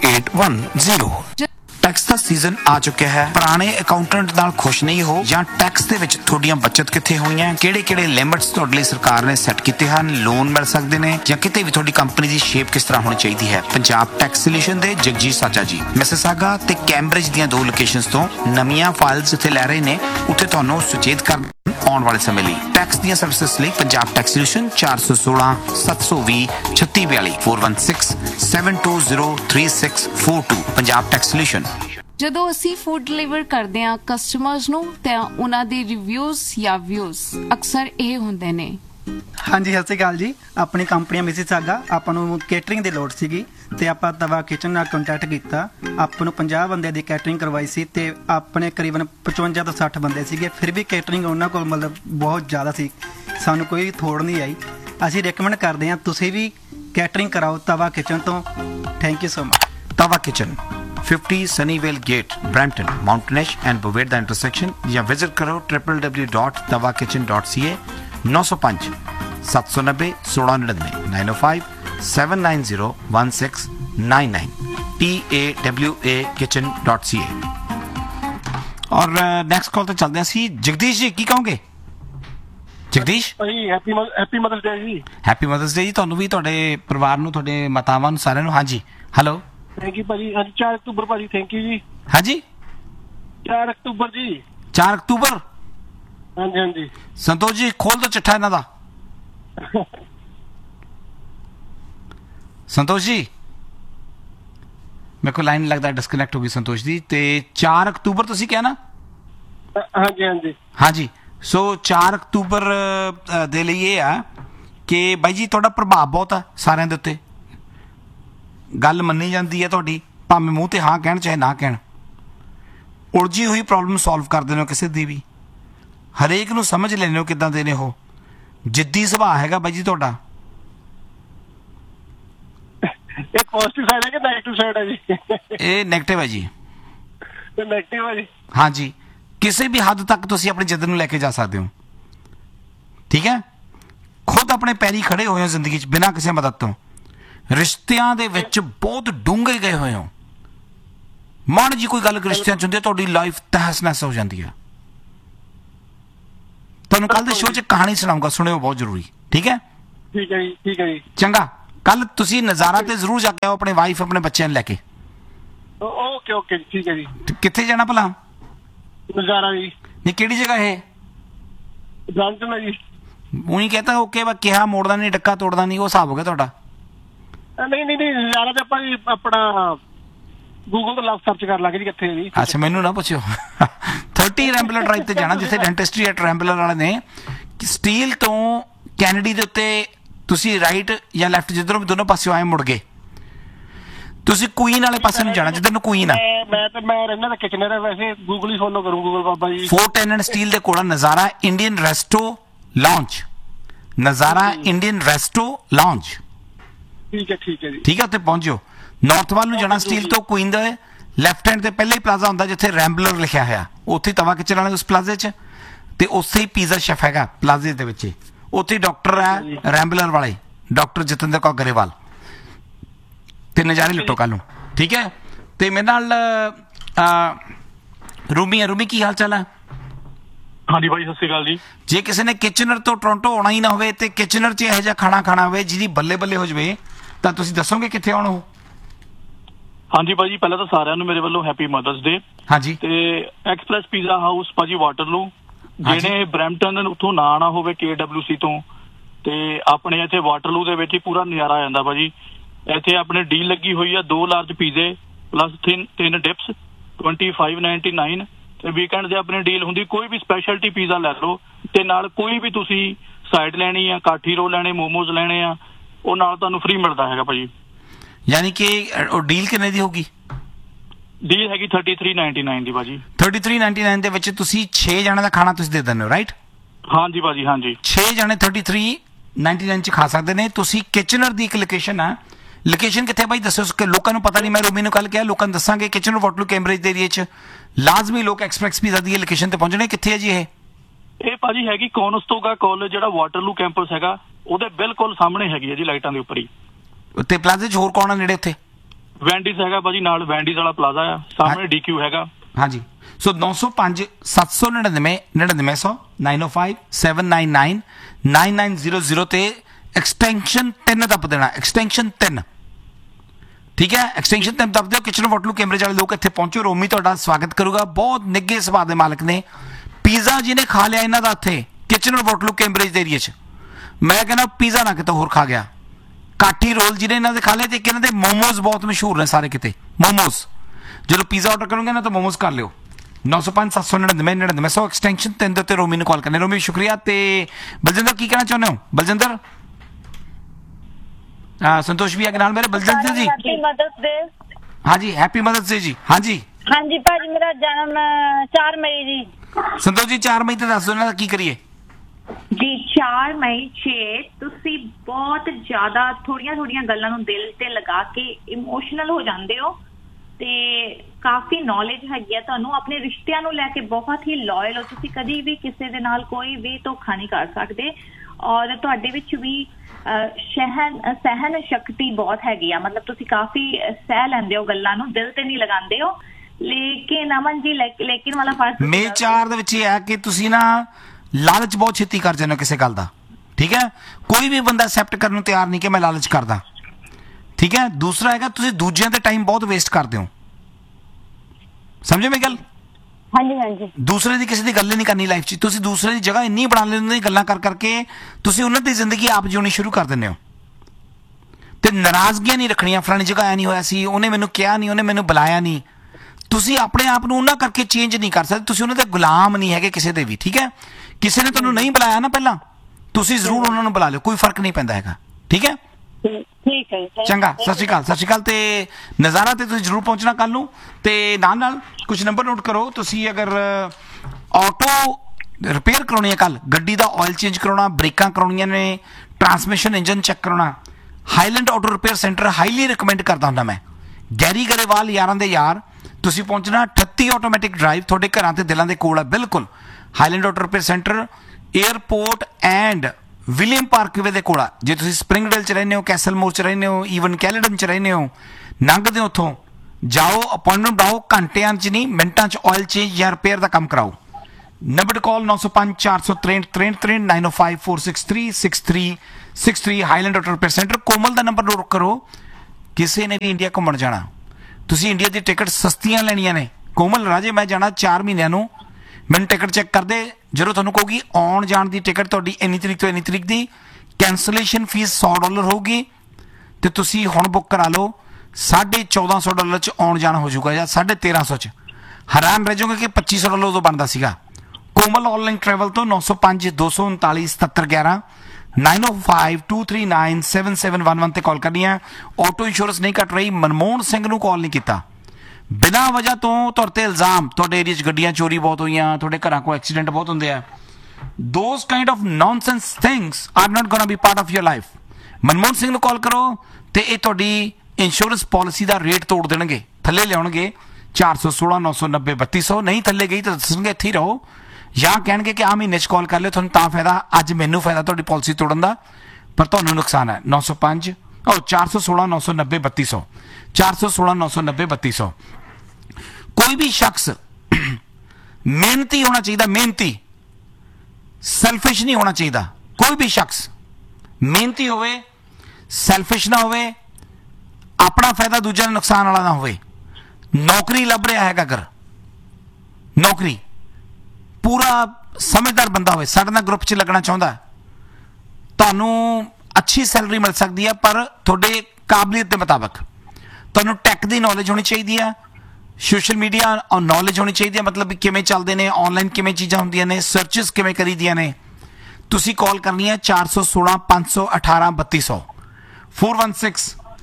[SPEAKER 6] 2810।
[SPEAKER 1] टैक्स का सीजन आ चुका है। पुराने अकाउंटेंट नाल खुश नहीं हो ਜਾਂ ਟੈਕਸ ਦੇ ਵਿੱਚ ਤੁਹਾਡੀਆਂ ਬਚਤ ਕਿੱਥੇ ਹੋਈਆਂ, ਕਿਹੜੇ-ਕਿਹੜੇ ਲਿਮਿਟਸ ਤੁਹਾਡੇ ਲਈ ਸਰਕਾਰ ਨੇ ਸੈੱਟ ਕੀਤੇ ਹਨ, ਲੋਨ ਮਿਲ ਸਕਦੇ ਨੇ ਜਾਂ ਕਿਤੇ ਵੀ ਤੁਹਾਡੀ ਕੰਪਨੀ ਦੀ ਸ਼ੇਪ ਕਿਸ ਤਰ੍ਹਾਂ ਹੋਣੀ ਚਾਹੀਦੀ ਹੈ। ਪੰਜਾਬ ਟੈਕਸ ਸੋਲੂਸ਼ਨ ਦੇ ਜਗਜੀਤ ਸਾਜਾ ਜੀ ਮਿਸਿਸਾਗਾ ਤੇ ਕੈਂਬਰਿਜ ਦੀਆਂ 2 ਲੋਕੇਸ਼ਨਸ ਤੋਂ ਨਵੀਆਂ ਫਾਈਲਸ ਇੱਥੇ ਲੈ ਰਹੇ ਨੇ, ਉੱਥੇ ਤੁਹਾਨੂੰ ਸੁਚੇਤ ਕਰ ਆਉਣ ਵਾਲੇ ਸਮੇਂ ਲਈ ਟੈਕਸ ਦੀਆਂ ਸਰਵਿਸਿਜ਼ ਲਈ Punjab tax solution 416 720 3642 416 720 3642 Punjab tax solution.
[SPEAKER 7] ਜਦੋਂ ਅਸੀਂ ਫੂਡ ਡਿਲੀਵਰ ਕਰਦੇ ਹਾਂ ਕਸਟਮਰਸ ਨੂੰ ਤਾਂ ਉਹਨਾਂ ਦੇ ਰਿਵਿਊਜ਼ ਜਾਂ ਵਿਊਜ਼ ਅਕਸਰ ਇਹ ਹੁੰਦੇ ਨੇ।
[SPEAKER 8] ਹਾਂਜੀ, ਸਤਿ ਸ਼੍ਰੀ ਅਕਾਲ ਜੀ। ਆਪਣੀ ਕੰਪਨੀ ਮਿਸਿਸਾਗਾ, ਆਪਾਂ ਨੂੰ ਕੇਟਰਿੰਗ ਦੀ ਲੋੜ ਸੀਗੀ ਤੇ ਆਪਾਂ ਤਵਾ ਕਿਚਨ ਨਾਲ ਕੰਟੈਕਟ ਕੀਤਾ। ਆਪਾਂ ਨੂੰ 50 ਬੰਦਿਆਂ ਦੀ ਕੇਟਰਿੰਗ ਕਰਵਾਈ ਸੀ ਤੇ ਆਪਣੇ ਕਰੀਬਨ 55 ਤੋਂ 60 ਬੰਦੇ ਸੀਗੇ, ਫਿਰ ਵੀ ਕੇਟਰਿੰਗ ਉਹਨਾਂ ਕੋਲ ਮਤਲਬ ਬਹੁਤ ਜ਼ਿਆਦਾ ਸੀ, ਸਾਨੂੰ ਕੋਈ ਥੋੜ ਨਹੀਂ ਆਈ। ਅਸੀਂ ਰეკਮੈਂਡ ਕਰਦੇ ਹਾਂ ਤੁਸੀਂ ਵੀ ਕੇਟਰਿੰਗ ਕਰਾਓ ਤਵਾ ਕਿਚਨ ਤੋਂ। Thank you so much.
[SPEAKER 1] ਤਵਾ kitchen 50 Sunnyvale Gate, Brampton, Mountainish and Boveda intersection ਜਾਂ ਵਿਜ਼ਿਟ ਕਰੋ www.tawakitchen.ca। 905 790 1699 905 790 1699 tawakitchen.ca। और नेक्स्ट कॉल तो चलते हैं सी। जगदीश जी की कहोगे? जगदीश
[SPEAKER 2] ਭਾਈ ਹੈਪੀ ਮਦਰਸ ਡੇ ਜੀ।
[SPEAKER 1] ਹੈਪੀ ਮਦਰਸ ਡੇ ਜੀ ਤੁਹਾਨੂੰ ਵੀ, ਤੁਹਾਡੇ ਪਰਿਵਾਰ ਨੂੰ, ਤੁਹਾਡੇ ਮਾਤਾਵਾਂ ਨੂੰ, ਸਾਰਿਆਂ ਨੂੰ। ਹਾਂਜੀ, ਹੈਲੋ।
[SPEAKER 2] ਥੈਂਕ ਯੂ ਭਾਜੀ। ਅੱਜ 4 ਅਕਤੂਬਰ ਭਾਜੀ। ਥੈਂਕ ਯੂ ਜੀ।
[SPEAKER 1] ਹਾਂਜੀ,
[SPEAKER 2] 4 ਅਕਤੂਬਰ ਜੀ।
[SPEAKER 1] 4 ਅਕਤੂਬਰ।
[SPEAKER 2] ਹਾਂਜੀ ਹਾਂਜੀ।
[SPEAKER 1] ਸੰਤੋष ਜੀ ਖੋਲ ਦੋ ਚਿੱਠਾ ਇਹਨਾਂ ਦਾ। ਸੰਤੋष जी ਮੇਰੇ ਕੋਲ ਲਾਈਨ ਲੱਗਦਾ ਡਿਸਕਨੈਕਟ ਹੋ ਗਈ ਸੰਤੋष ਜੀ। ਤੇ 4 ਅਕਤੂਬਰ ਤੁਸੀਂ ਕਿਹਾ ਨਾ?
[SPEAKER 2] ਹਾਂਜੀ ਹਾਂਜੀ
[SPEAKER 1] ਹਾਂਜੀ। ਸੋ 4 ਅਕਤੂਬਰ ਦੇ ਲਈ ਇਹ ਆ ਕਿ ਬਾਈ ਜੀ ਤੁਹਾਡਾ ਪ੍ਰਭਾਵ ਬਹੁਤ ਆ ਸਾਰਿਆਂ ਦੇ ਉੱਤੇ, ਗੱਲ ਮੰਨੀ ਜਾਂਦੀ ਹੈ ਤੁਹਾਡੀ, ਭਾਵੇਂ ਮੂੰਹ ਤੇ ਹਾਂ ਕਹਿਣ ਚਾਹੇ ਨਾ ਕਹਿਣ। ਉਲਝੀ ਹੋਈ ਪ੍ਰੋਬਲਮ ਸੋਲਵ ਕਰ ਦਿੰਦੇ ਹੋ ਕਿਸੇ ਦੀ ਵੀ, ਹਰੇਕ ਨੂੰ ਸਮਝ ਲੈਂਦੇ ਹੋ ਕਿੱਦਾਂ ਦੇ ਨੇ ਉਹ। ਜਿੱਦੀ ਸੁਭਾਅ ਹੈਗਾ ਬਾਈ ਜੀ ਤੁਹਾਡਾ।
[SPEAKER 2] ਇਹ ਪੋਜ਼ਿਟਿਵ ਸਾਈਡ ਹੈ ਕਿ ਨੈਗੇਟਿਵ ਸਾਈਡ ਹੈ ਜੀ?
[SPEAKER 1] ਇਹ ਨੈਗੇਟਿਵ ਹੈ ਜੀ।
[SPEAKER 2] ਨੈਗੇਟਿਵ ਹੈ ਜੀ।
[SPEAKER 1] ਹਾਂਜੀ, ਕਿਸੇ ਵੀ ਹੱਦ ਤੱਕ ਤੁਸੀਂ ਆਪਣੀ ਜਿੱਦ ਨੂੰ ਲੈ ਕੇ ਜਾ ਸਕਦੇ ਹੋ। ਠੀਕ ਹੈ, ਖੁਦ ਆਪਣੇ ਪੈਰੀ ਖੜੇ ਹੋਏ ਹੋ ਜ਼ਿੰਦਗੀ 'ਚ ਬਿਨਾਂ ਕਿਸੇ ਮਦਦ ਤੋਂ, ਰਿਸ਼ਤਿਆਂ ਦੇ ਵਿੱਚ ਬਹੁਤ ਡੂੰਘੇ ਗਏ ਹੋਏ ਹੋ। ਮਾੜੀ ਜੀ ਕੋਈ ਗੱਲ ਰਿਸ਼ਤਿਆਂ 'ਚ ਹੁੰਦੀ ਹੈ ਤੁਹਾਡੀ ਲਾਈਫ ਤਹਿਸ ਨਹਿਸ ਹੋ ਜਾਂਦੀ ਹੈ। ਤੁਹਾਨੂੰ ਕੱਲ ਦੇ ਸ਼ੋਅ 'ਚ ਕਹਾਣੀ ਸੁਣਾਉਂਗਾ, ਸੁਣਿਓ, ਬਹੁਤ ਜ਼ਰੂਰੀ। ਠੀਕ ਹੈ?
[SPEAKER 2] ਠੀਕ ਹੈ ਜੀ। ਠੀਕ ਹੈ ਜੀ।
[SPEAKER 1] ਚੰਗਾ, ਕੱਲ ਤੁਸੀਂ ਨਜ਼ਾਰਾ ਤੇ ਜ਼ਰੂਰ ਜਾ ਕੇ ਆਓ ਆਪਣੇ ਵਾਈਫ ਆਪਣੇ ਬੱਚਿਆਂ ਨੂੰ ਲੈ ਕੇ।
[SPEAKER 2] ਓਕੇ ਓਕੇ ਜੀ, ਠੀਕ ਹੈ ਜੀ।
[SPEAKER 1] ਤੇ ਕਿੱਥੇ ਜਾਣਾ ਭਲਾ?
[SPEAKER 2] ਨਜ਼ਾਰਾ ਜੀ,
[SPEAKER 1] ਨਹੀਂ ਕਿਹੜੀ ਜਗ੍ਹਾ ਇਹ?
[SPEAKER 2] ਬ੍ਰੈਂਪਟਨ ਹੈ ਜੀ।
[SPEAKER 1] ਉਹੀ ਕਹਤਾ ਓਕੇ ਵਾ, ਕਿਹਾ ਮੋੜਦਾ ਨਹੀਂ ਡੱਕਾ ਤੋੜਦਾ ਨਹੀਂ, ਉਹ ਹਿਸਾਬ ਹੋ ਗਿਆ ਤੁਹਾਡਾ।
[SPEAKER 2] ਨਹੀਂ ਨਹੀਂ ਨਹੀਂ, ਨਜ਼ਾਰਾ ਤੇ ਆਪਾਂ ਜੀ ਆਪਣਾ ਗੂਗਲ ਤੋਂ ਲੱਭ ਸਰਚ ਕਰ ਲਾਂਗੇ ਜੀ ਕਿੱਥੇ ਹੈ ਜੀ।
[SPEAKER 1] ਅੱਛਾ ਮੈਨੂੰ ਨਾ ਪੁੱਛਿਓ। 30 ਰੈਂਬਲਰ ਡਰਾਈਵ ਤੇ ਜਾਣਾ, ਜਿੱਥੇ ਡੈਂਟਿਸਟਰੀ ਐਟ ਰੈਂਬਲਰ ਵਾਲੇ ਨੇ। ਸਟੀਲ ਤੋਂ ਕੈਨੇਡੀ ਦੇ ਉੱਤੇ ਤੁਸੀਂ ਰਾਈਟ ਜਾਂ ਲੈਫਟ ਜਿੱਧਰੋਂ ਵੀ ਦੋਨੋਂ ਪਾਸਿਓਂ ਆਏ ਮੁੜ ਗਏ, ਤੁਸੀਂ ਕੁਈਨ ਵਾਲੇ ਪਾਸੇ ਨੂੰ ਜਾਣਾ ਜਿੱਧਰ ਨੂੰ ਕੁਈਨ ਆ।
[SPEAKER 2] ਮੈਂ ਰਹਿਣਾ ਤਾਂ ਕਿਚਨਰ ਹੈ, ਵੈਸੇ ਗੂਗਲ ਹੀ ਫੋਲੋ ਕਰੂੰ, ਗੂਗਲ ਬਾਬਾ ਜੀ।
[SPEAKER 1] 410 ਸਟੀਲ ਦੇ ਕੋਲ ਨਜ਼ਾਰਾ ਇੰਡੀਅਨ ਰੈਸਟੋ ਲਾਉਂਜ, ਨਜ਼ਾਰਾ ਇੰਡੀਅਨ ਰੈਸਟੋ ਲਾਉਂਜ।
[SPEAKER 2] ਠੀਕ ਹੈ ਠੀਕ ਹੈ ਜੀ।
[SPEAKER 1] ਠੀਕ ਹੈ, ਉੱਥੇ ਪਹੁੰਚਿਓ। ਨਾਰਥ ਵੱਲ ਨੂੰ ਜਾਣਾ ਸਟੀਲ ਤੋਂ ਕੁਈਨ ਦੇ ਲੈਫਟ ਹੈਂਡ ਤੇ ਪਹਿਲੇ ਹੀ ਪਲਾਜ਼ਾ ਹੁੰਦਾ ਜਿੱਥੇ ਰੈਂਬਲਰ ਲਿਖਿਆ ਹੋਇਆ, ਉੱਥੇ ਤਵਾ ਕਿਚਨ ਵਾਲੇ ਉਸ ਪਲਾਜ਼ੇ 'ਚ, ਤੇ ਉੱਥੇ ਹੀ ਪੀਜ਼ਾ ਸ਼ੈਫ ਹੈਗਾ ਪਲਾਜ਼ੇ ਦੇ ਵਿੱਚ। ਉੱਥੇ ਡਾਕਟਰ ਹੈ ਰੈਂਬਲਰ ਵਾਲੇ, ਡਾਕਟਰ ਜਤਿੰਦਰ ਕੌਰ ਗਰੇਵਾਲ। ਤੇ ਨਜ਼ਾਰੇ ਲੁੱਟੋ ਕੱਲ ਨੂੰ, ਠੀਕ ਹੈ। ਤੇ ਮੇਰੇ ਨਾਲ ਰੂਮੀ ਹੈ। ਰੂਮੀ ਕੀ ਹਾਲ ਚਾਲ ਹੈ?
[SPEAKER 2] ਹਾਂਜੀ ਭਾਈ, ਸਤਿ ਸ਼੍ਰੀ ਅਕਾਲ ਜੀ।
[SPEAKER 1] ਜੇ ਕਿਸੇ ਨੇ ਕਿਚਨਰ ਤੋਂ ਟੋਰਾਂਟੋ ਆਉਣਾ ਹੀ ਨਾ ਹੋਵੇ ਤੇ ਕਿਚਨਰ 'ਚ ਇਹੋ ਜਿਹਾ ਖਾਣਾ ਖਾਣਾ ਹੋਵੇ ਜਿਹਦੀ ਬੱਲੇ ਬੱਲੇ ਹੋ ਜਾਵੇ, ਤਾਂ ਤੁਸੀਂ ਦੱਸੋਗੇ ਕਿੱਥੇ ਆਉਣ ਉਹ?
[SPEAKER 9] ਹਾਂਜੀ ਭਾਜੀ, ਪਹਿਲਾਂ ਤਾਂ ਸਾਰਿਆਂ ਨੂੰ ਮੇਰੇ ਵੱਲੋਂ ਹੈਪੀ ਮਦਰਸ ਡੇ।
[SPEAKER 1] ਹਾਂਜੀ।
[SPEAKER 9] ਤੇ ਐਕਸਪ੍ਰੈਸ ਪੀਜ਼ਾ ਹਾਊਸ ਭਾਜੀ ਵਾਟਰਲੂ, ਜਿਹੜੇ ਬਰੈਂਪਟਨ ਉੱਥੋਂ ਨਾ ਆਣਾ ਹੋਵੇ KWC ਤੋਂ, ਤੇ ਆਪਣੇ ਇੱਥੇ ਵਾਟਰਲੂ ਦੇ ਵਿੱਚ ਹੀ ਪੂਰਾ ਨਜ਼ਾਰਾ ਆ ਜਾਂਦਾ ਭਾਜੀ। ਇੱਥੇ ਆਪਣੇ ਡੀਲ ਲੱਗੀ ਹੋਈ ਆ 2 ਲਾਰਜ ਪੀਜ਼ੇ ਪਲੱਸ 3 ਡਿਪਸ 25.99, ਤੇ ਵੀਕਐਂਡ ਦੇ ਆਪਣੀ ਡੀਲ ਹੁੰਦੀ, ਕੋਈ ਵੀ ਸਪੈਸ਼ਲਟੀ ਪੀਜ਼ਾ ਲੈ ਲਓ, ਤੇ ਨਾਲ ਕੋਈ ਵੀ ਤੁਸੀਂ ਸਾਈਡ ਲੈਣੀ ਆ, ਕਾਠੀ ਰੋਲ ਲੈਣੇ, ਮੋਮੋਜ਼ ਲੈਣੇ ਆ, ਉਹ ਨਾਲ ਤੁਹਾਨੂੰ ਫ੍ਰੀ ਮਿਲਦਾ ਹੈਗਾ ਭਾਜੀ।
[SPEAKER 1] ਯਾਨੀ ਕਿ ਉਹ ਡੀਲ ਕਿੰਨੇ ਦੀ ਹੋਗੀ?
[SPEAKER 9] ਡੀਲ ਹੈਗੀ 33.99 ਦੀ ਭਾਜੀ।
[SPEAKER 1] 33.99 ਦੇ ਵਿੱਚ ਤੁਸੀਂ 6 ਜਣੇ ਦਾ ਖਾਣਾ ਤੁਸੀਂ ਦੇ ਦਿੰਦੇ ਹੋ, ਰਾਈਟ?
[SPEAKER 9] ਹਾਂਜੀ ਭਾਜੀ, ਹਾਂਜੀ। 6
[SPEAKER 1] ਜਣੇ 33.99 ਚ ਖਾ ਸਕਦੇ ਨੇ। ਤੁਸੀਂ ਕਿਚਨਰ ਦੀ ਇੱਕ ਲੋਕੇਸ਼ਨ ਆ, ਲੋਕੇਸ਼ਨ ਕਿੱਥੇ ਬਾਈ ਦੱਸੋ, ਕਿ ਲੋਕਾਂ ਨੂੰ ਪਤਾ ਨਹੀਂ। ਮੈਂ ਰੂਮੀ ਨੂੰ ਕੱਲ ਕਿਹਾ ਲੋਕਾਂ ਨੂੰ ਦੱਸਾਂਗੇ, ਕਿਚਨਰ ਵਾਟਰਲੂ ਕੈਂਬਰਿਜ ਦੇ ਏਰੀਆ 'ਚ ਲਾਜ਼ਮੀ ਲੋਕ ਐਕਸਪ੍ਰੈਸ ਪੀਜ਼ਾ ਦੀ ਲੋਕੇਸ਼ਨ ਤੇ ਪਹੁੰਚਣੇ। ਕਿੱਥੇ ਹੈ ਜੀ ਇਹ
[SPEAKER 9] ਭਾਜੀ ਹੈਗੀ ਕੋਨਸਟੋਗਾ ਕਾਲਜ, ਜਿਹੜਾ ਵਾਟਰਲੂ ਕੈਂਪਸ ਹੈਗਾ ਉਹਦੇ ਬਿਲਕੁਲ ਸਾਹਮਣੇ ਹੈਗੀ ਹੈ ਜੀ, ਲਾਈਟਾਂ ਦੇ ਉੱਪਰ ਹੀ।
[SPEAKER 1] ਉੱਤੇ ਪਲਾਜ਼ੇ 'ਚ ਹੋਰ ਕੌਣ ਆ ਨੇੜੇ ਉੱਥੇ?
[SPEAKER 9] ਵੈਂਡੀਜ਼ ਹੈਗਾ ਭਾਜੀ, ਨਾਲ ਵੈਂਡੀਜ਼ ਵਾਲਾ ਪਲਾਜ਼ਾ ਆ, ਸਾਹਮਣੇ DQ ਹੈਗਾ।
[SPEAKER 1] ਹਾਂਜੀ। ਸੋ 905 799 9900 905 799 9900 ਤੇ ਐਕਸਟੈਂਸ਼ਨ 3 ਦੱਬ ਦੇਣਾ, ਐਕਸਟੈਂਸ਼ਨ 3, ਠੀਕ ਹੈ। ਐਕਸਟੈਂਸ਼ਨ 3 ਦੱਬ ਦਿਓ। ਕਿਚਨ ਵਾਟਰਲੂ ਕੈਂਬਰਿਜ ਵਾਲੇ ਲੋਕ ਇੱਥੇ ਪਹੁੰਚੋ, ਰੋਮੀ ਤੁਹਾਡਾ ਸਵਾਗਤ ਕਰੂਗਾ। ਬਹੁਤ ਨਿੱਘੇ ਸੁਭਾਅ ਦੇ ਮਾਲਕ ਨੇ। ਪੀਜ਼ਾ ਜਿਹਨੇ ਖਾ ਲਿਆ ਇਹਨਾਂ ਦਾ ਉੱਥੇ ਕਿਚਨ ਵਾਟਰਲੂ ਕੈਂਬਰਿਜ ਦੇ ਏਰੀਆ 'ਚ, ਮੈਂ ਕਹਿੰਦਾ ਪੀਜ਼ਾ ਨਾ ਕਿਤੇ ਹੋਰ ਖਾ ਗਿਆ। ਕਾਠੀ ਰੋਲ ਜਿਹਨੇ ਇਹਨਾਂ ਦੇ ਖਾ ਲਏ, ਤੇ ਇਹਨਾਂ ਦੇ ਮੋਮੋਜ਼ ਬਹੁਤ ਮਸ਼ਹੂਰ ਨੇ ਸਾਰੇ ਕਿਤੇ। ਮੋਮੋਜ਼ ਜਦੋਂ ਪੀਜ਼ਾ ਆਰਡਰ ਕਰੋਗੇ ਨਾ ਤਾਂ ਮੋਮੋਜ਼ ਕਰ ਲਿਓ। 905 799 9900 ਐਕਸਟੈਂਸ਼ਨ 3 ਦੇ ਉੱਤੇ ਰੋਮੀ ਨੂੰ ਕਾਲ ਕਰਨੇ। ਰੋਮੀ ਸ਼ੁਕਰੀਆ। ਤੇ ਬਲਜਿੰਦਰ ਕੀ ਕਹਿਣਾ ਚਾਹੁੰਦੇ ਹੋ? ਬਲਜਿੰਦਰ ਸੰਤੋਸ਼ ਵੀ ਆ ਨਾਲ ਮੇਰੇ। ਬਲਜਿੰਦਰ ਜੀ
[SPEAKER 10] ਹੈਪੀ ਮਦਰਸ ਡੇ।
[SPEAKER 1] ਹਾਂਜੀ ਹੈਪੀ ਮਦਰਸ ਡੇ ਜੀ। ਹਾਂਜੀ
[SPEAKER 10] ਹਾਂਜੀ ਭਾਜੀ, ਮੇਰਾ ਜਨਮ 4 ਮਈ ਜੀ।
[SPEAKER 1] ਸੰਤੋਸ਼ ਜੀ 4 ਮਈ ਤੇ ਦੱਸ ਦਿਓ ਇਹਨਾਂ ਦਾ ਕੀ ਕਰੀਏ
[SPEAKER 3] ਜੀ। 4 ਮਈ 6 ਤੁਸੀਂ ਬਹੁਤ ਜ਼ਿਆਦਾ ਥੋੜੀਆਂ ਗੱਲਾਂ ਨੂੰ ਦਿਲ ਤੇ ਲਗਾ ਕੇ ਇਮੋਸ਼ਨਲ ਹੋ ਜਾਂਦੇ ਹੋ, ਤੇ ਕਾਫੀ ਨੌਲੇਜ ਹੈਗੀ ਆ ਤੁਹਾਨੂੰ। ਆਪਣੇ ਰਿਸ਼ਤਿਆਂ ਨੂੰ ਲੈ ਕੇ ਬਹੁਤ ਹੀ ਲਾਇਲ ਹੋ ਤੁਸੀਂ, ਕਦੀ ਵੀ ਕਿਸੇ ਦੇ ਨਾਲ ਕੋਈ ਵੀ ਧੋਖਾ ਨਹੀਂ ਕਰ ਸਕਦੇ, ਔਰ ਤੁਹਾਡੇ ਵਿੱਚ ਵੀ ਸਹਿਨ ਸ਼ਕਤੀ ਬਹੁਤ ਹੈਗੀ ਆ। ਮਤਲਬ ਤੁਸੀਂ ਕਾਫੀ ਸਹਿ ਲੈਂਦੇ ਹੋ ਗੱਲਾਂ ਨੂੰ, ਦਿਲ ਤੇ ਨਹੀਂ ਲਗਾਉਂਦੇ ਹੋ। ਲੇਕਿਨ ਅਮਨ ਜੀ ਲੇਕਿਨ ਵਾਲਾ ਫਰਜ਼
[SPEAKER 1] ਮੇ 4 ਦੇ ਵਿੱਚ ਇਹ ਹੈ ਕਿ ਤੁਸੀਂ ਨਾ ਲਾਲਚ ਬਹੁਤ ਛੇਤੀ ਕਰ ਜਾਂਦੇ ਹੋ ਕਿਸੇ ਗੱਲ ਦਾ, ਠੀਕ ਹੈ। ਕੋਈ ਵੀ ਬੰਦਾ ਐਕਸੈਪਟ ਕਰਨ ਨੂੰ ਤਿਆਰ ਨਹੀਂ ਕਿ ਮੈਂ ਲਾਲਚ ਕਰਦਾ, ਠੀਕ ਹੈ। ਦੂਸਰਾ ਹੈਗਾ ਤੁਸੀਂ ਦੂਜਿਆਂ ਦੇ ਟਾਈਮ ਬਹੁਤ ਵੇਸਟ ਕਰਦੇ ਹੋ, ਸਮਝੇ ਮੇਰੀ ਗੱਲ?
[SPEAKER 10] ਹਾਂਜੀ ਹਾਂਜੀ।
[SPEAKER 1] ਦੂਸਰੇ ਦੀ ਕਿਸੇ ਦੀ ਗੱਲ ਨਹੀਂ ਕਰਨੀ ਲਾਈਫ 'ਚ। ਤੁਸੀਂ ਦੂਸਰੇ ਦੀ ਜਗ੍ਹਾ ਇੰਨੀ ਬਣਾ ਲੈਂਦੇ ਗੱਲਾਂ ਕਰ ਕਰਕੇ, ਤੁਸੀਂ ਉਹਨਾਂ ਦੀ ਜ਼ਿੰਦਗੀ ਆਪ ਜਿਉਣੀ ਸ਼ੁਰੂ ਕਰ ਦਿੰਦੇ ਹੋ। ਤੇ ਨਾਰਾਜ਼ਗੀਆਂ ਨਹੀਂ ਰੱਖਣੀਆਂ, ਫਲਾਣੀ ਜਗ੍ਹਾ ਆਇਆ ਨਹੀਂ ਹੋਇਆ ਸੀ, ਉਹਨੇ ਮੈਨੂੰ ਕਿਹਾ ਨਹੀਂ, ਉਹਨੇ ਮੈਨੂੰ ਬੁਲਾਇਆ ਨਹੀਂ। ਤੁਸੀਂ ਆਪਣੇ ਆਪ ਨੂੰ ਉਹਨਾਂ ਕਰਕੇ ਚੇਂਜ ਨਹੀਂ ਕਰ ਸਕਦੇ। ਤੁਸੀਂ ਉਹਨਾਂ ਦੇ ਗੁਲਾਮ ਨਹੀਂ ਹੈਗੇ ਕਿਸੇ ਦੇ ਵੀ, ਠੀਕ ਹੈ। ਕਿਸੇ ਨੇ ਤੁਹਾਨੂੰ ਨਹੀਂ ਬੁਲਾਇਆ ਨਾ ਪਹਿਲਾਂ, ਤੁਸੀਂ ਜ਼ਰੂਰ ਉਹਨਾਂ ਨੂੰ ਬੁਲਾ ਲਿਓ, ਕੋਈ ਫਰਕ ਨਹੀਂ ਪੈਂਦਾ ਹੈਗਾ, ਠੀਕ ਹੈ।
[SPEAKER 10] ਠੀਕ ਹੈ,
[SPEAKER 1] ਚੰਗਾ, ਸਤਿ ਸ਼੍ਰੀ ਅਕਾਲ। ਸਤਿ ਸ਼੍ਰੀ ਅਕਾਲ। ਤੇ ਨਜ਼ਾਰਾ ਤੇ ਤੁਸੀਂ ਜ਼ਰੂਰ ਪਹੁੰਚਣਾ ਕੱਲ ਨੂੰ। ਤੇ ਨਾਲ ਕੁਝ ਨੰਬਰ ਨੋਟ ਕਰੋ। ਤੁਸੀਂ ਅਗਰ ਆਟੋ ਰਿਪੇਅਰ ਕਰਾਉਣੀ ਹੈ ਕੱਲ, ਗੱਡੀ ਦਾ ਆਇਲ ਚੇਂਜ ਕਰਾਉਣਾ, ਬ੍ਰੇਕਾਂ ਕਰਾਉਣੀਆਂ ਨੇ, ਟਰਾਂਸਮਿਸ਼ਨ ਇੰਜਨ ਚੈੱਕ ਕਰਾਉਣਾ, Highland auto repair centre highly recommend ਕਰਦਾ ਹੁੰਦਾ ਮੈਂ। ਗੈਰੀ ਗਰੇਵਾਲ ਯਾਰਾਂ ਦੇ ਯਾਰ, ਤੁਸੀਂ ਪਹੁੰਚਣਾ 38 ਆਟੋਮੈਟਿਕ ਡਰਾਈਵ, ਤੁਹਾਡੇ ਘਰਾਂ ਤੇ ਦਿਲਾਂ ਦੇ ਕੋਲ ਹੈ ਬਿਲਕੁਲ। Highland auto repair centre airport and William Parkway ਦੇ ਕੋਲ ਆ। ਜੇ ਤੁਸੀਂ ਸਪ੍ਰਿੰਗਡੇਲ 'ਚ ਰਹਿੰਦੇ ਹੋ, ਕੈਸਲਮੋਰ 'ਚ ਰਹਿੰਦੇ ਹੋ, ਈਵਨ ਕੈਲੇਡਨ 'ਚ ਰਹਿੰਦੇ ਹੋ, ਲੰਘਦੇ ਹੋ ਉੱਥੋਂ, ਜਾਓ ਅਪਾਇੰਟਮੈਂਟ ਬਣਾਓ, ਘੰਟਿਆਂ 'ਚ ਨਹੀਂ ਮਿੰਟਾਂ 'ਚ ਆਇਲ ਚੇਂਜ ਜਾਂ ਰਿਪੇਅਰ ਦਾ ਕੰਮ ਕਰਾਓ। ਨੰਬਰ ਕਾਲ 905 463 63 905 463 63 63 ਹਾਈਲੈਂਡ ਆਟੋ ਰਿਪੇਅਰ ਸੈਂਟਰ। ਕੋਮਲ ਦਾ ਨੰਬਰ ਨੋਟ ਕਰੋ। ਕਿਸੇ ਨੇ ਵੀ ਇੰਡੀਆ ਘੁੰਮਣ ਜਾਣਾ, ਤੁਸੀਂ ਇੰਡੀਆ ਦੀ ਟਿਕਟ ਸਸਤੀਆਂ ਲੈਣੀਆਂ ਨੇ। ਕੋਮਲ ਰਾਜੇ ਮੈਂ ਜਾਣਾ 4 ਮਹੀਨਿਆਂ ਨੂੰ, ਮੈਨੂੰ ਟਿਕਟ ਚੈੱਕ ਕਰਦੇ, ਜਦੋਂ ਤੁਹਾਨੂੰ ਕਹੂਗੀ ਆਉਣ ਜਾਣ ਦੀ ਟਿਕਟ ਤੁਹਾਡੀ ਇੰਨੀ ਤਰੀਕ ਤੋਂ ਇੰਨੀ ਤਰੀਕ ਦੀ, ਕੈਂਸਲੇਸ਼ਨ ਫੀਸ $100 ਹੋਊਗੀ ਤੇ ਤੁਸੀਂ ਹੁਣ ਬੁੱਕ ਕਰਾ ਲਓ। $1450 ਚ ਆਉਣ ਜਾਣ ਹੋ ਜਾਊਗਾ ਜਾਂ $1350 ਚ। ਹੈਰਾਨ ਰਹਿ ਜਾਓਗੇ ਕਿ $2500 ਉਦੋਂ ਬਣਦਾ ਸੀਗਾ। ਕੋਮਲ ਆਨਲਾਈਨ ਟਰੈਵਲ ਤੋਂ 905 239 7711 9052397711 ਤੇ ਕਾਲ ਕਰਨੀ ਹੈ। ਆਟੋ ਇੰਸ਼ੋਰੈਂਸ ਨਹੀਂ ਕੱਟ ਰਹੀ। ਮਨਮੋਹਨ ਸਿੰਘ ਨੂੰ ਕਾਲ ਨਹੀਂ ਕੀਤਾ। ਬਿਨਾਂ ਵਜ੍ਹਾ ਤੋਂ ਤੁਹਾਡੇ ਤੇ ਇਲਜ਼ਾਮ, ਤੁਹਾਡੇ ਏਰੀਆ 'ਚ ਗੱਡੀਆਂ ਚੋਰੀ ਬਹੁਤ ਹੋਈਆਂ, ਤੁਹਾਡੇ ਘਰਾਂ ਕੋਲ ਐਕਸੀਡੈਂਟ ਬਹੁਤ ਹੁੰਦੇ ਆ। Those kind of nonsense things are not gonna be part of your life। Manmohan Singh ਨੂੰ ਕਾਲ ਕਰੋ ਤੇ ਇਹ ਤੁਹਾਡੀ ਇੰਸ਼ੋਰੈਂਸ ਪਾਲਿਸੀ ਦਾ ਰੇਟ ਤੋੜ ਦੇਣਗੇ, ਥੱਲੇ ਲਿਆਉਣਗੇ। 416 990 3200। ਨਹੀਂ ਥੱਲੇ ਗਈ ਤਾਂ ਦੱਸਣਗੇ ਇੱਥੇ ਹੀ ਰਹੋ, ਜਾਂ ਕਹਿਣਗੇ ਕਿ ਆਹ ਮਹੀਨੇ 'ਚ ਕਾਲ ਕਰ ਲਿਓ, ਤੁਹਾਨੂੰ ਤਾਂ ਫਾਇਦਾ, ਅੱਜ ਮੈਨੂੰ ਫਾਇਦਾ ਤੁਹਾਡੀ ਪਾਲਿਸੀ ਤੋੜਨ ਦਾ, ਪਰ ਤੁਹਾਨੂੰ ਨੁਕਸਾਨ ਹੈ। 905 416 990 3200 416 990 3200। कोई भी शख्स मेहनती होना चाहिए, मेहनती, सेल्फिश नहीं होना चाहिए। कोई भी शख्स मेहनती होवे, सेल्फिश ना होवे, अपना फायदा दूजे का नुकसान वाला ना होवे। नौकरी लभ रहा है, अगर नौकरी पूरा समझदार बंदा होवे, साडे नाल ग्रुप च लगना चाहुंदा, तुहानूं अच्छी सैलरी मिल सकती है, पर तुहाडे काबलियत के मुताबिक। तुहानूं टैक की नॉलेज होनी चाहिए है, सोशल मीडिया और नॉलेज होनी चाहिए, मतलब किमें चलते हैं, ऑनलाइन किमें चीज़ां होंदियां ने, सर्चिस किमें करी दियां ने। तुसी कॉल करनी है 416 518 3200 416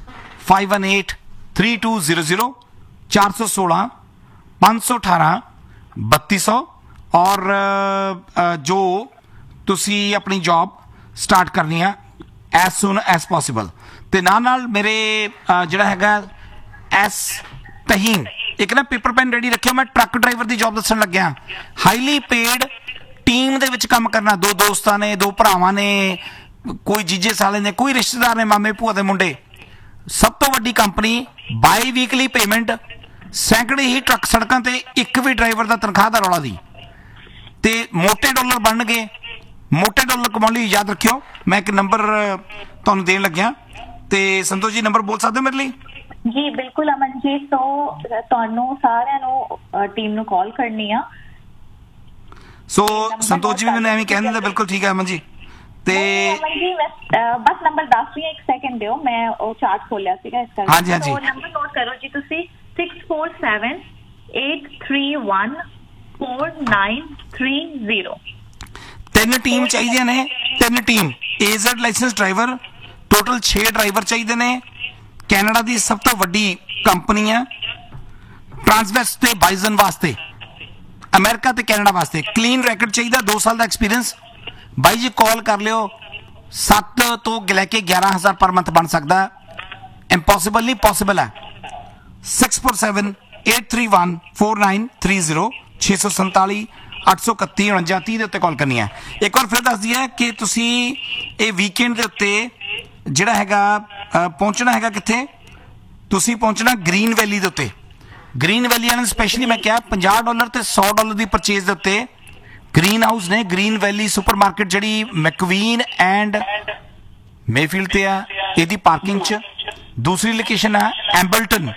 [SPEAKER 1] 518 3200 416 518 3200। और जो तुसी अपनी जॉब स्टार्ट करनी है एज सुन एज पॉसिबल। ते नाल मेरे जिहड़ा हैगा एस तहीम, एक ना पेपर पेन रेडी रखियो, मैं ट्रक ड्राइवर की जॉब दसन लग्या। हाईली पेड टीम दे विच काम करना, 2 दोस्तां ने, 2 भरावां ने, कोई जीजे साले ने, कोई रिश्तेदार ने, मामे भूआ दे मुंडे। सब तो वड्डी company, by weekly payment, सैकड़े he truck सड़कों ते, एक भी ड्राइवर का तनख्वाह का रौला दी, ते मोटे डॉलर बन गए। मोटे डॉलर कमाउण लई याद रखियो, मैं एक नंबर तुहानूं देण लग्या, ते संतोष जी नंबर बोल सकदे मेरे लिए?
[SPEAKER 3] जी बिल्कुल अमन जी। सो ਤੁਹਾਨੂੰ ਸਾਰਿਆਂ ਨੂੰ ਟੀਮ ਨੂੰ ਕਾਲ ਕਰਨੀ ਆ।
[SPEAKER 1] ਸੋ ਸੰਤੋਸ਼ ਜੀ ਵੀ ਮੈਨੂੰ ਐਵੇਂ ਕਹਿੰਦੇ, ਬਿਲਕੁਲ ਠੀਕ ਹੈ ਅਮਨ ਜੀ। ਤੇ
[SPEAKER 3] ਅਮਨ ਜੀ ਬਸ ਨੰਬਰ ਦੱਸ ਰਹੀ ਹਾਂ, 1 ਸੈਕਿੰਡ ਦਿਓ, ਮੈਂ ਉਹ ਚਾਰਟ ਖੋਲਿਆ ਸੀਗਾ ਇਸ ਕਰਕੇ।
[SPEAKER 1] ਹਾਂਜੀ ਹਾਂਜੀ,
[SPEAKER 3] ਸੋ ਨੰਬਰ ਨੋਟ ਕਰੋ ਜੀ ਤੁਸੀਂ 647 831 4930।
[SPEAKER 1] 3 ਟੀਮ ਚਾਹੀਦੀਆਂ ਨੇ, 3 team. AZ licence driver, total 6 driver ਚਾਹੀਦੇ ਨੇ। कैनेडा की सब तो वड्डी कंपनी है ट्रांसवेस्ट ते बाइजन वास्ते, अमेरिका ते कैनेडा वास्ते। क्लीन रैकेट चाहिए, 2 साल का एक्सपीरियंस। बाई जी कॉल कर लियो, 7 तो लैके 11,000 पर मंथ बन सकता है। इम्पॉसिबल नहीं, पॉसिबल है। 647 831 4930 647 831 4930 ਦੇ ਉੱਤੇ ਕਾਲ ਕਰਨੀ ਹੈ। ਇੱਕ ਵਾਰ ਫਿਰ ਦੱਸ ਦਈਏ ਕਿ ਤੁਸੀਂ ਇਹ ਵੀਕਐਂਡ ਦੇ ਉੱਤੇ ਜਿਹੜਾ ਹੈਗਾ ਪਹੁੰਚਣਾ ਹੈਗਾ ਕਿੱਥੇ? ਤੁਸੀਂ ਪਹੁੰਚਣਾ ਗ੍ਰੀਨ ਵੈਲੀ ਦੇ ਉੱਤੇ। ਗ੍ਰੀਨ ਵੈਲੀ ਵਾਲਿਆਂ ਨੇ ਸਪੈਸ਼ਲੀ ਮੈਂ ਕਿਹਾ $50 ਤੇ $100 ਦੀ ਪਰਚੇਜ਼ ਦੇ ਉੱਤੇ ਗ੍ਰੀਨ ਹਾਊਸ ਨੇ। ਗ੍ਰੀਨ ਵੈਲੀ ਸੁਪਰਮਾਰਕੀਟ ਜਿਹੜੀ ਮੈਕਵੀਨ ਐਂਡ ਮੇਫੀਲਡ ਤੇ ਆ, ਇਹਦੀ ਪਾਰਕਿੰਗ 'ਚ। ਦੂਸਰੀ ਲੋਕੇਸ਼ਨ ਹੈ ਐਂਬਲਟਨ,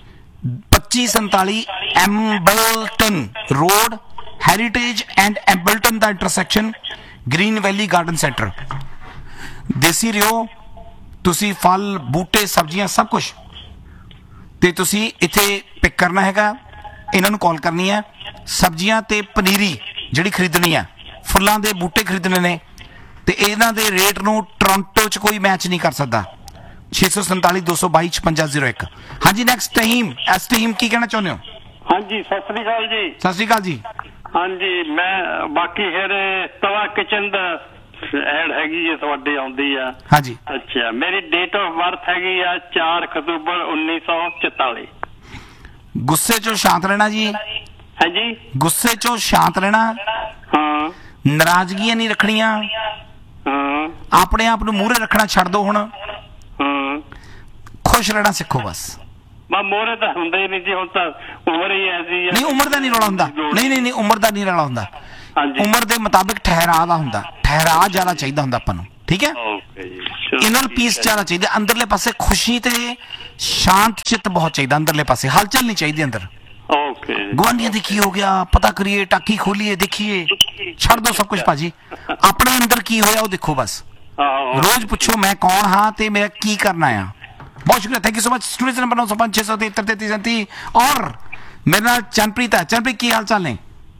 [SPEAKER 1] 2547 ਐਂਬਲਟਨ road, heritage and ਐਂਬਲਟਨ the intersection, green valley garden centre. ਦੇਸੀ ਰਿਓ, ਤੁਸੀਂ ਫਲ ਬੂਟੇ ਸਬਜ਼ੀਆਂ ਸਭ ਕੁਝ ਤੇ ਤੁਸੀਂ ਇੱਥੇ ਪਿਕ ਕਰਨਾ ਹੈਗਾ। ਇਹਨਾਂ ਨੂੰ ਕਾਲ ਕਰਨੀ ਹੈ। ਸਬਜ਼ੀਆਂ ਤੇ ਪਨੀਰੀ ਜਿਹੜੀ ਖਰੀਦਣੀ ਹੈ, ਫੁੱਲਾਂ ਦੇ ਬੂਟੇ ਖਰੀਦਣੇ ਨੇ, ਤੇ ਇਹਨਾਂ ਦੇ ਰੇਟ ਨੂੰ ਟੋਰਾਂਟੋ 'ਚ ਕੋਈ ਮੈਚ ਨਹੀਂ ਕਰ ਸਕਦਾ। 647 222 5601। ਹਾਂਜੀ ਨੈਕਸਟ ਤਹੀਮ, ਐਸ ਤਹੀਮ ਕੀ ਕਹਿਣਾ ਚਾਹੁੰਦੇ ਹੋ?
[SPEAKER 11] ਹਾਂਜੀ ਸਤਿ ਸ੍ਰੀ ਅਕਾਲ ਜੀ।
[SPEAKER 1] ਸਤਿ ਸ੍ਰੀ ਅਕਾਲ ਜੀ।
[SPEAKER 11] ਹਾਂਜੀ ਮੈਂ ਬਾਕੀ ਫਿਰ ਤਵਾ ਕਿਚਨ ਦਾ ਐਡ ਹੈਗੀ ਹੈ ਤੁਹਾਡੀ ਆਉਂਦੀ ਆ।
[SPEAKER 1] ਹਾਂਜੀ
[SPEAKER 11] ਅੱਛਾ, ਮੇਰੀ ਡੇਟ ਆਫ ਬਰਥ ਹੈਗੀ ਆ 4 ਅਕਤੂਬਰ 1944।
[SPEAKER 1] ਗੁੱਸੇ 'ਚੋਂ ਸ਼ਾਂਤ ਰਹਿਣਾ ਜੀ।
[SPEAKER 11] ਹਾਂਜੀ
[SPEAKER 1] ਗੁੱਸੇ 'ਚੋਂ ਸ਼ਾਂਤ ਰਹਿਣਾ।
[SPEAKER 11] ਹਾਂ,
[SPEAKER 1] ਨਾਰਾਜ਼ਗੀਆਂ ਨਹੀਂ ਰੱਖਣੀਆਂ।
[SPEAKER 11] ਹਾਂ,
[SPEAKER 1] ਆਪਣੇ ਆਪ ਨੂੰ ਮੂਹਰੇ ਰੱਖਣਾ ਛੱਡ ਦਿਓ ਹੁਣ।
[SPEAKER 11] ਹਾਂ,
[SPEAKER 1] ਖੁਸ਼ ਰਹਿਣਾ ਸਿੱਖੋ ਬਸ।
[SPEAKER 11] ਮੈਂ ਮੋਹਰੇ ਤਾਂ ਹੁੰਦਾ ਹੀ ਨਹੀਂ ਜੀ, ਹੁਣ ਤਾਂ ਉਮਰ ਹੀ ਐਸੀ ਆ।
[SPEAKER 1] ਨਹੀਂ ਉਮਰ ਦਾ ਨਹੀਂ ਰੌਲਾ ਹੁੰਦਾ। ਨਹੀਂ ਉਮਰ ਦਾ ਨਹੀਂ ਰੌਲਾ ਹੁੰਦਾ।
[SPEAKER 11] ਹਾਂਜੀ,
[SPEAKER 1] ਉਮਰ ਦੇ ਮੁਤਾਬਿਕ ਠਹਿਰਾਅ ਦਾ ਹੁੰਦਾ। ਠਹਿਰਾਅ ਜ਼ਿਆਦਾ ਚਾਹੀਦਾ ਹੁੰਦਾ ਆਪਾਂ ਨੂੰ। ਠੀਕ ਹੈ।
[SPEAKER 11] ਓਕੇ ਜੀ, ਚਲੋ
[SPEAKER 1] ਇਹਨਾਂ ਨੂੰ
[SPEAKER 11] ਠੀਕ
[SPEAKER 1] ਪੀਸ
[SPEAKER 11] ਹੈ।
[SPEAKER 1] ਚਾਹਣਾ ਚਾਹੀਦਾ ਅੰਦਰਲੇ ਪਾਸੇ, ਖੁਸ਼ੀ ਤੇ ਸ਼ਾਂਤ ਚਿੱਤ ਬਹੁਤ ਚਾਹੀਦਾ ਅੰਦਰਲੇ ਪਾਸੇ, ਹਲਚਲ ਨਹੀਂ ਚਾਹੀਦੀ ਅੰਦਰ।
[SPEAKER 11] ਓਕੇ ਜੀ।
[SPEAKER 1] ਗੁਆਂਢੀਆਂ ਦੇ ਕੀ ਹੋ ਗਿਆ ਪਤਾ ਕਰੀਏ, ਟਾਕੀ ਖੋਲੀਏ, ਦੇਖੀਏ, ਛੱਡ ਦੋ ਸਭ ਕੁਝ ਭਾਜੀ। ਆਪਣੇ ਅੰਦਰ ਕੀ ਹੋਇਆ ਉਹ ਦੇਖੋ ਬਸ।
[SPEAKER 11] ਆਹੋ।
[SPEAKER 1] ਰੋਜ਼ ਪੁੱਛੋ ਮੈਂ ਕੌਣ ਹਾਂ ਤੇ ਮੇਰਾ ਕੀ ਕਰਨਾ ਆ। ਬਹੁਤ ਸ਼ੁਕਰੀਆ, thank you so much. Studio number 905-673-3337 ਔਰ ਮੇਰੇ ਨਾਲ ਚੰਨਪ੍ਰੀਤ ਹੈ। ਚੰਨਪ੍ਰੀਤ ਕੀ ਹਾਲ ਚਾਲ ਨੇ?